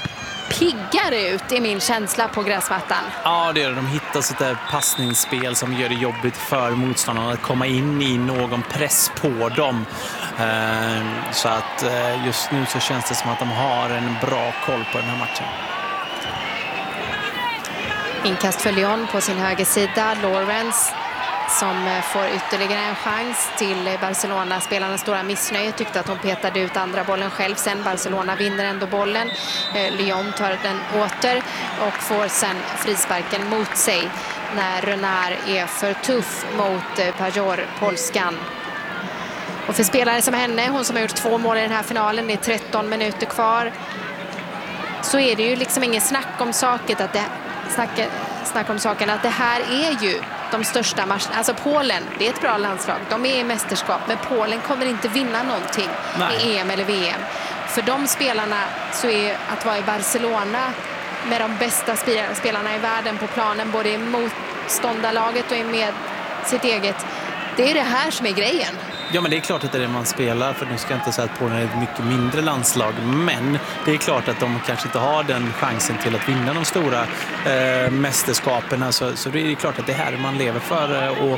piggare ut i min känsla på gräsmattan. Ja, det gör det. De hittar sitt där passningsspel som gör det jobbigt för motståndarna att komma in i någon press på dem. Så att just nu så känns det som att de har en bra koll på den här matchen. Inkast för Lyon på sin högersida. Lawrence som får ytterligare en chans till Barcelona. Spelarnas stora missnöje, tyckte att hon petade ut andra bollen själv sen. Barcelona vinner ändå bollen. Lyon tar den åter och får sen frisparken mot sig när Renard är för tuff mot Pajor, polskan. Och för spelare som henne, hon som har gjort två mål i den här finalen, det är tretton minuter kvar, så är det ju liksom ingen snack om saken att det, snack, snack om saken att det här är ju de största matcherna. Alltså Polen, det är ett bra landslag. De är i mästerskap, men Polen kommer inte vinna någonting Nej. i E M eller V M. För de spelarna så är att vara i Barcelona med de bästa spelarna i världen på planen, både i motståndarlaget och med sitt eget. Det är det här som är grejen. Ja, men det är klart att det är det man spelar, för nu ska jag inte säga att Polen är ett mycket mindre landslag, men det är klart att de kanske inte har den chansen till att vinna de stora eh, mästerskapen, så, så det är klart att det här man lever för och,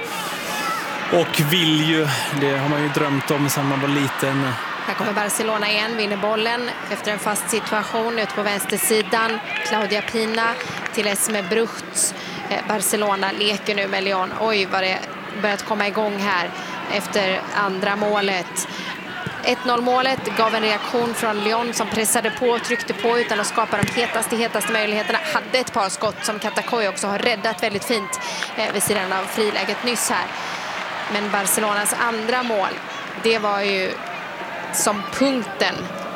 och vill ju, det har man ju drömt om sedan man var liten. Här kommer Barcelona igen, vinner bollen efter en fast situation ut på vänstersidan. Claudia Pina till Esme Bruchts. eh, Barcelona leker nu med Lyon. Oj, vad det börjat komma igång här efter andra målet. ett noll målet gav en reaktion från Lyon som pressade på och tryckte på utan att skapa de hetaste, hetaste möjligheterna. Hade ett par skott som Katakoi också har räddat väldigt fint eh, vid sidan av friläget nyss här. Men Barcelonas andra mål, det var ju som punkten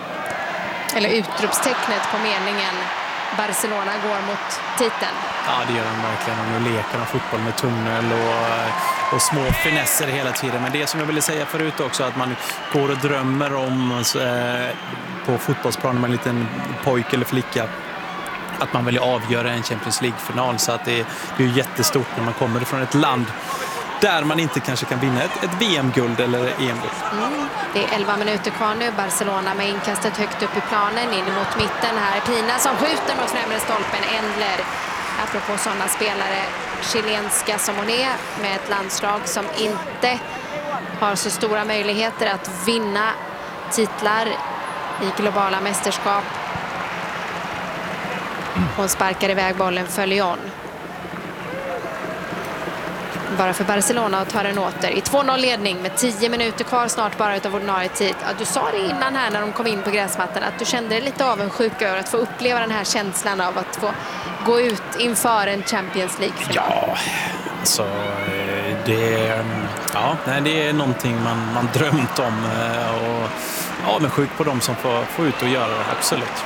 eller utropstecknet på meningen Barcelona går mot titeln. Ja, det gör de verkligen. De leker de fotboll med tunnel och, och små finesser hela tiden. Men det som jag ville säga förut också, att man går och drömmer om eh, på fotbollsplanen med en liten pojk eller flicka, att man vill avgöra en Champions League-final. Så att det, det är ju jättestort när man kommer från ett land där man inte kanske kan vinna ett, ett V M-guld eller E M-guld. Mm, det är elva minuter kvar nu. Barcelona med inkastet högt upp i planen, in mot mitten. Här är Pina som skjuter mot främre stolpen. Endler, apropå sådana spelare, chilenska som hon är, med ett landslag som inte har så stora möjligheter att vinna titlar i globala mästerskap. Hon sparkar iväg bollen för Lyon. Bara för Barcelona och tar den åter i två noll ledning med tio minuter kvar snart bara utav ordinarie tid. Ja, du sa det innan här när de kom in på gräsmattan att du kände dig lite avundsjuk över att få uppleva den här känslan av att få gå ut inför en Champions League-final. Ja, så det, ja, det är någonting man, man drömt om och avundsjuk på dem som får, får ut och göra det, absolut.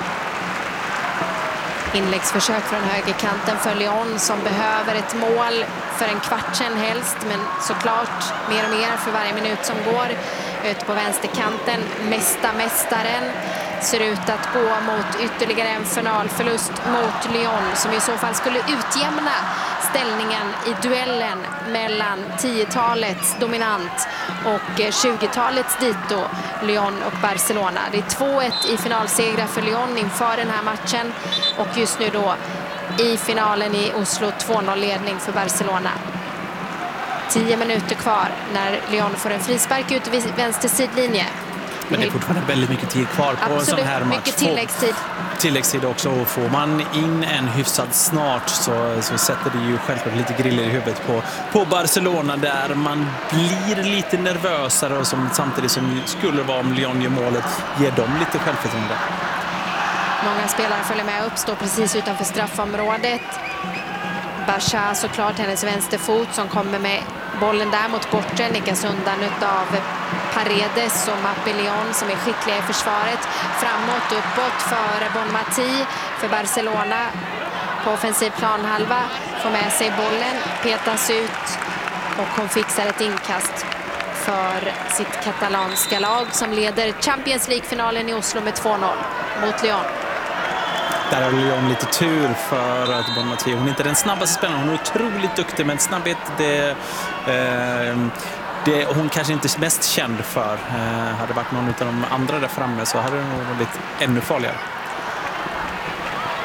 Inläggsförsök från högerkanten för Lyon som behöver ett mål för en kvart sen helst, men såklart mer och mer för varje minut som går. Ut på vänsterkanten, mesta mästaren ser ut att gå mot ytterligare en finalförlust mot Lyon som i så fall skulle utjämna ställningen i duellen mellan tiotalets dominant och tjugotalets dito, Lyon och Barcelona. Det är två ett i finalsegrar för Lyon inför den här matchen och just nu då i finalen i Oslo två noll ledning för Barcelona. Tio minuter kvar när Lyon får en frispark ut vid vänster sidlinje. Men det är fortfarande väldigt mycket tid kvar på Absolut, en sån här match. Mycket tilläggstid. Tilläggstid också. Och får man in en hyfsad snart så, så sätter det ju självklart lite griller i huvudet på, på Barcelona där man blir lite nervösare och som, samtidigt som skulle vara om Lyon gör målet ger dem lite självförtroende. Många spelare följer med upp, står precis utanför straffområdet. Basha såklart, hennes vänsterfot som kommer med bollen där mot bortre, nickas undan utav Paredes och Mapillon som är skickliga i försvaret. Framåt, uppåt för Bonmati för Barcelona på offensiv planhalva. Får med sig bollen, petas ut och hon fixar ett inkast för sitt katalanska lag som leder Champions League-finalen i Oslo med två noll mot Lyon. Där har Lyon lite tur för att Bonmati, hon är inte den snabbaste spelaren, hon är otroligt duktig, men snabbhet det, eh, det hon kanske inte är mest känd för. Eh, hade varit någon av de andra där framme så hade det nog varit ännu farligare.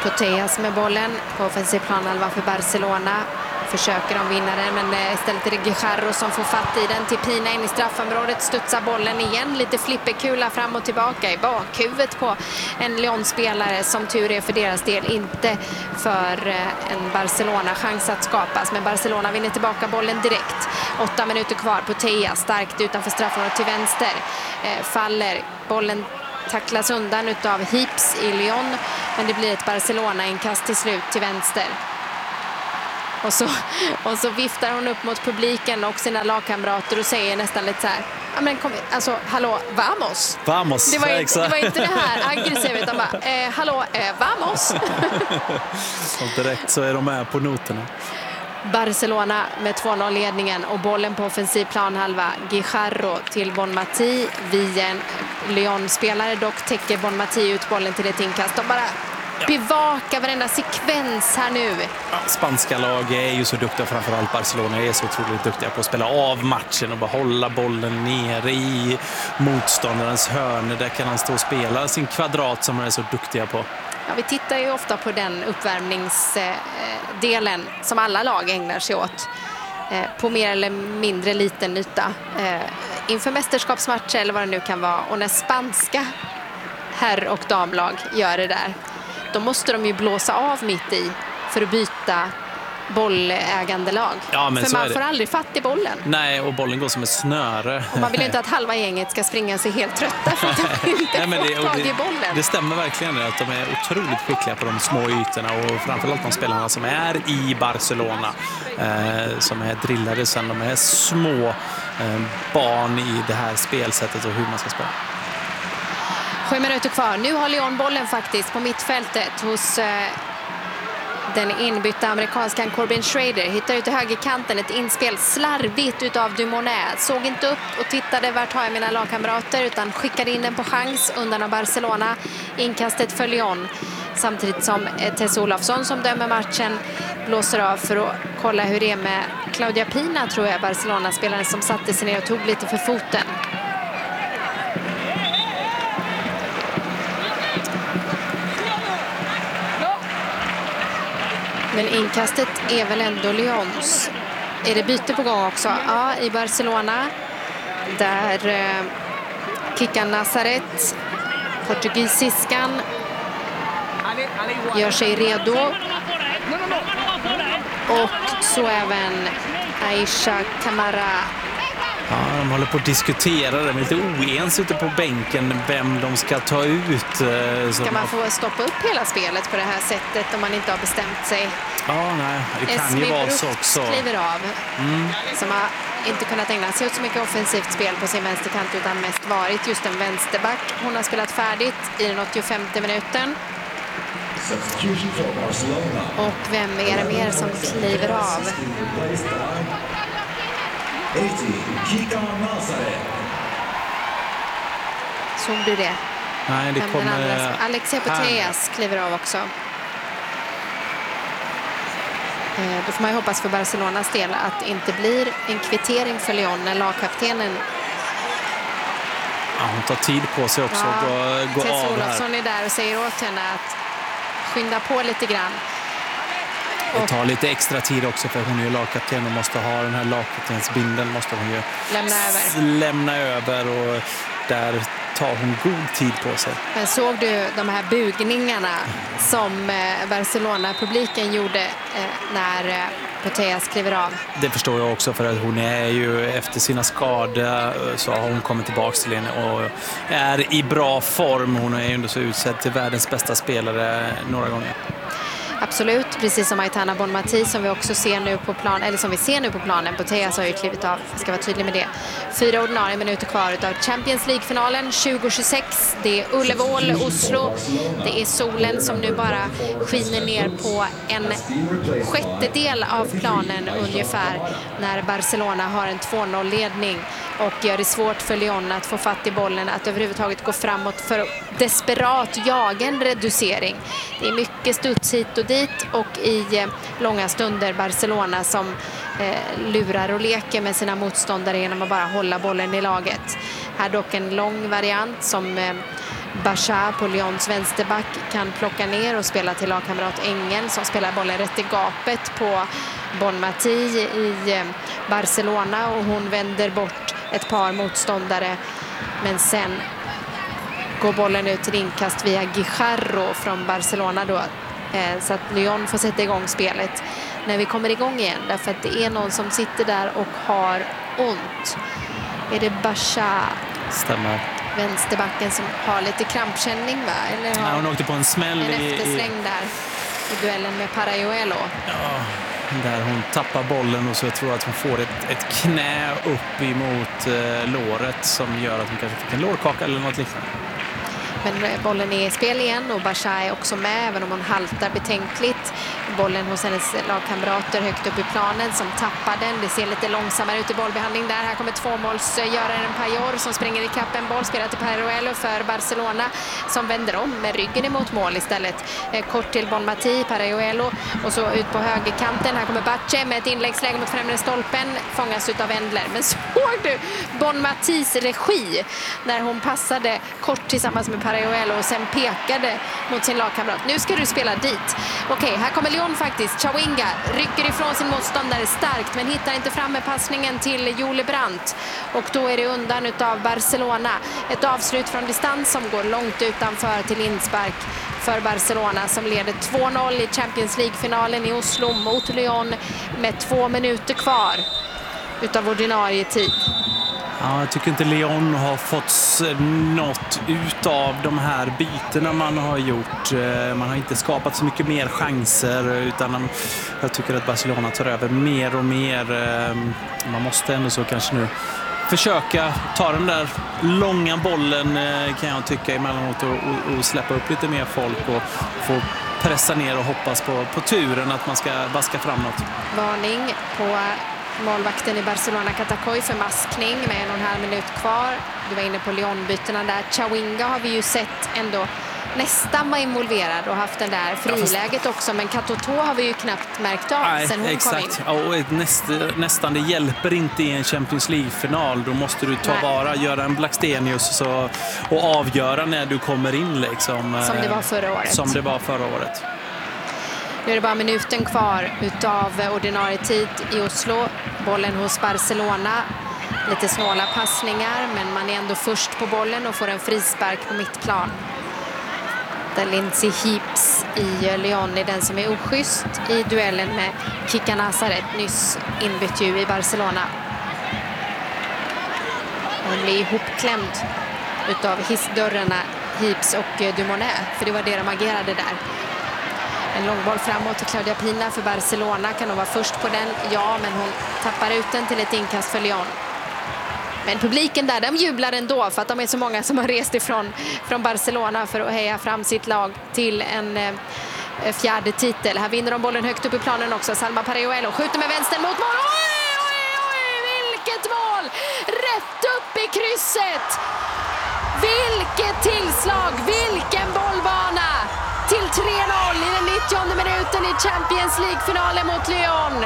Putellas med bollen på offensiv planhalva för Barcelona. Försöker de vinna den, men istället är det Guijarro som får fatt i den till Pina in i straffområdet. Studsar bollen igen, lite flipperkula fram och tillbaka i bakhuvudet på en Lyon-spelare, som tur är för deras del, inte för en Barcelona chans att skapas. Men Barcelona vinner tillbaka bollen direkt. Åtta minuter kvar. Putellas starkt utanför straffområdet till vänster. Eh, faller. Bollen tacklas undan utav Hips i Lyon, men det blir ett Barcelona-inkast till slut till vänster. Och så, och så viftar hon upp mot publiken och sina lagkamrater och säger nästan lite så här: ja, men kom, alltså, hallå, vamos! Vamos, det var, inte, det var inte det här aggressiva, utan bara, eh, hallå, eh, vamos! Och direkt så är de med på noterna. Barcelona med två noll-ledningen och bollen på offensiv planhalva. Guijarro till Bonmati. Via en Lyon-spelare dock täcker Bonmati ut bollen till ett inkast. De bara bevakar varenda sekvens här nu. Ja, spanska lag är ju så duktiga, framförallt Barcelona är så otroligt duktiga på att spela av matchen och bara hålla bollen nere i motståndarens hörn. Där kan han stå och spela sin kvadrat som han är så duktiga på. Ja, vi tittar ju ofta på den uppvärmningsdelen som alla lag ägnar sig åt på mer eller mindre liten yta inför mästerskapsmatcher eller vad det nu kan vara. Och när spanska herr- och damlag gör det där, då måste de ju blåsa av mitt i för att byta bollägande lag. Ja, men för man får aldrig fatt i bollen. Nej, och bollen går som ett snöre. Och man vill ju inte att halva gänget ska springa sig helt trötta för att de inte Nej, men det, får tag i bollen. Det stämmer verkligen att de är otroligt skickliga på de små ytorna, och framförallt de spelarna som är i Barcelona eh, som är drillade sedan de är små eh, barn i det här spelsättet och hur man ska spela. Sju minuter kvar. Nu har Lyon bollen faktiskt på mittfältet hos eh, den inbytta amerikanskan Corbin Schrader. Hittar ut i högerkanten ett inspel slarvigt utav Dumonet. Såg inte upp och tittade vart har jag mina lagkamrater, utan skickade in den på chans undan av Barcelona. Inkastet för Lyon. Samtidigt som eh, Tess Olofsson som dömer matchen blåser av för att kolla hur det är med Claudia Pina, tror jag, Barcelona-spelaren som satte sig ner och tog lite för foten. Men inkastet är väl ändå Lyons. Är det byte på gång också? Ja, i Barcelona. Där eh, kickar Nazaret. Portugisiskan gör sig redo. Och så även Aisha Camara. Ja, de håller på att diskutera det. De är lite oens ute på bänken vem de ska ta ut. Ska man få stoppa upp hela spelet på det här sättet om man inte har bestämt sig? Ja, nej. Det kan ju vara så också. Kliver av. Mm. Som har inte kunnat ägna sig åt så mycket offensivt spel på sin vänsterkant, utan mest varit just en vänsterback. Hon har spelat färdigt i den åttiofemte minuten. Och vem är det mer som kliver av? Såg du det? Nej, det Vem kommer... Alexia Putellas kliver av också. Då får man ju hoppas för Barcelonas del att det inte blir en kvittering för Lyon när lagkaptenen... Ja, hon tar tid på sig också att ja, gå, gå Tess av Olofsson här. är där och säger åt henne att skynda på lite grann. Det tar lite extra tid också, för hon är ju lagkapten och måste ha den här lagkaptensbindeln, måste hon ju lämna över. lämna över och där tar hon god tid på sig. Men såg du de här bugningarna som Barcelona-publiken gjorde när Putellas kliver av? Det förstår jag också, för att hon är ju efter sina skador så har hon kommit tillbaka till henne och är i bra form. Hon är ju ändå så utsedd till världens bästa spelare några gånger. Absolut, precis som Aitana Bonmati som vi också ser nu på plan, eller som vi ser nu på planen. Putellas har ju klivit av, ska vara tydlig med det. Fyra ordinarie minuter kvar av Champions League-finalen tjugo tjugosex. Det är Ullevål, Oslo. Det är solen som nu bara skiner ner på en sjättedel av planen ungefär när Barcelona har en två noll-ledning och gör det svårt för Lyon att få fatt i bollen, att överhuvudtaget gå framåt för att desperat jaga en reducering. Det är mycket studs hit och dit och i eh, långa stunder Barcelona som eh, lurar och leker med sina motståndare genom att bara hålla bollen i laget. Här dock en lång variant som eh, Bachar på Lyons vänsterback kan plocka ner och spela till lagkamrat Engel som spelar bollen rätt i gapet på Bonmati i Barcelona, och hon vänder bort ett par motståndare, men sen går bollen ut till inkast via Guijarro från Barcelona då, så att Lyon får sätta igång spelet när vi kommer igång igen, därför att det är någon som sitter där och har ont. Är det Bachar? Stämmer. Vänsterbacken som har lite krampkänning, va? Eller har ja, hon åkte på en smäll en i, eftersläng i... där i duellen med Parajuelo. Ja, där hon tappar bollen och så jag tror att hon får ett, ett knä upp emot eh, låret som gör att hon kanske fick en lårkaka eller något liknande. Men bollen är i spel igen och Bachar är också med, även om hon haltar betänkligt. Bollen hos hennes lagkamrater högt upp i planen som tappar den. Det ser lite långsammare ut i bollbehandling där. Här kommer tvåmålsgöraren Payol som springer i kapp en boll. Spelar till Parajuelo för Barcelona som vänder om med ryggen emot mål istället. Kort till Bonmati, Parajuelo och så ut på högerkanten. Här kommer Bache med ett inläggsläge mot främre stolpen. Fångas ut av Endler. Men såg du Bonmatis regi när hon passade kort tillsammans med Parajuelo och sen pekade mot sin lagkamrat. Nu ska du spela dit. Okej, här kommer Lyon faktiskt. Chawinga rycker ifrån sin motståndare starkt men hittar inte fram med passningen till Julie Brandt. Och då är det undan utav Barcelona. Ett avslut från distans som går långt utanför till inspark för Barcelona som leder två noll i Champions League-finalen i Oslo mot Lyon med två minuter kvar utav ordinarie tid. Ja, jag tycker inte Lyon har fått något ut av de här bytena man har gjort. Man har inte skapat så mycket mer chanser, utan jag tycker att Barcelona tar över mer och mer. Man måste ändå så kanske nu försöka ta den där långa bollen, kan jag tycka, emellanåt och, och, och släppa upp lite mer folk och få pressa ner och hoppas på, på turen att man ska vaska framåt. Varning på målvakten i Barcelona, Katakoy, för maskning med en och en halv minut kvar. Du var inne på Lyon-bytena där. Chawinga har vi ju sett ändå nästan var involverad och haft den där friläget också, men Katoto har vi ju knappt märkt av. Nej, sen hon exakt. kom in. Ja, och näst, nästan det hjälper inte i en Champions League-final. Då måste du ta Nej. vara, göra en Blackstenius så, och avgöra när du kommer in. Liksom, som det var förra året. Som det var förra året. Nu är det bara minuten kvar utav ordinarie tid i Oslo. Bollen hos Barcelona. Lite snåla passningar, men man är ändå först på bollen och får en frispark på mittplan. Där Lindsay Heaps i Lyon är den som är oschysst i duellen med Kika Nazaret, nyss inbytt ju i Barcelona. Hon blir ihopklämd utav hissdörrarna Heaps och Dumonet, för det var det de agerade där. En långboll framåt till Claudia Pina för Barcelona. Kan hon vara först på den? Ja, men hon tappar ut den till ett inkast för Lyon. Men publiken där, de jublar ändå för att de är så många som har rest ifrån från Barcelona för att heja fram sitt lag till en eh, fjärde titel. Här vinner de bollen högt upp i planen också. Salma Parajuelo skjuter med vänstern mot mål. Oj, oj, oj, vilket mål! Rätt upp i krysset! Vilket tillslag, vilken bollbana! Till tre noll i den nittionde minuten i Champions League-finalen mot Lyon.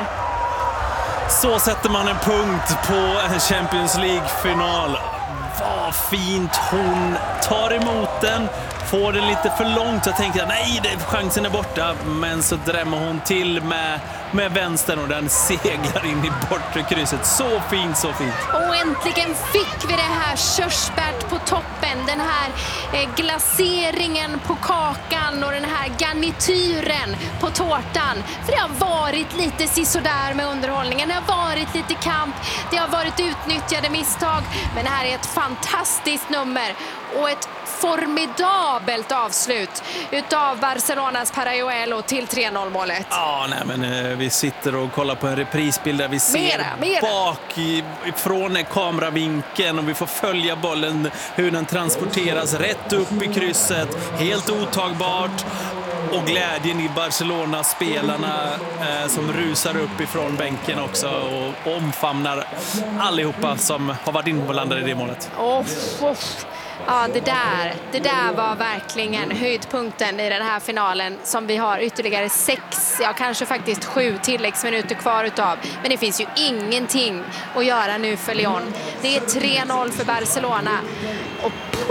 Så sätter man en punkt på en Champions League-final. Vad fint hon tar emot den. Får den lite för långt. Jag tänker, nej, det, chansen är borta. Men så drämmer hon till med, med vänstern och den seglar in i bortre krysset. Så fint, så fint. Och äntligen fick vi det här körsbärt på toppen. Den här eh, glaseringen på kakan och den här garnityren på tårtan. För det har varit lite sisådär med underhållningen. Det har varit lite kamp. Det har varit utnyttjade misstag. Men det här är ett fantastiskt nummer. Och ett formidabelt avslut utav Barcelonas Parajuelo till tre noll målet. Ja, nej, men eh, vi sitter och kollar på en reprisbild där vi ser mera, mera. bak i, från kameravinkeln och vi får följa bollen, hur den transporteras rätt upp i krysset, helt otagbart. Och glädjen i Barcelona, spelarna eh, som rusar upp ifrån bänken också och omfamnar allihopa som har varit inblandade i det målet. Oh, oh. Ja, det där, det där var verkligen höjdpunkten i den här finalen som vi har ytterligare sex, ja kanske faktiskt sju tilläggsminuter kvar utav. Men det finns ju ingenting att göra nu för Lyon. Det är tre noll för Barcelona. Och oh,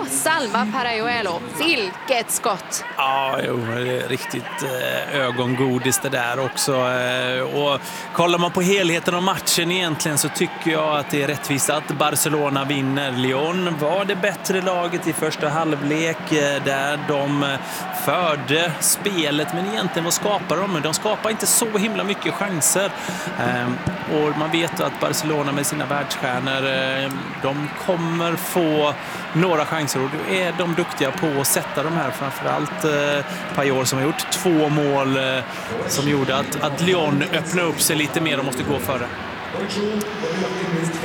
Salva Parayuelo, vilket skott! Ja, jo, det är riktigt eh, ögongodis det där också. Eh, och kollar man på helheten av matchen egentligen så tycker jag att det är rättvist att Barcelona vinner. Lyon var det bättre laget i första halvlek eh, där de eh, förde spelet, men egentligen vad skapar de? De skapar inte så himla mycket chanser. Eh, och man vet att Barcelona med sina världsstjärnor, eh, de kommer få några chanser och då är de duktiga på att sätta de här, framförallt eh, Payol som har gjort två mål eh, som gjorde att, att Lyon öppnar upp sig lite mer och måste gå före.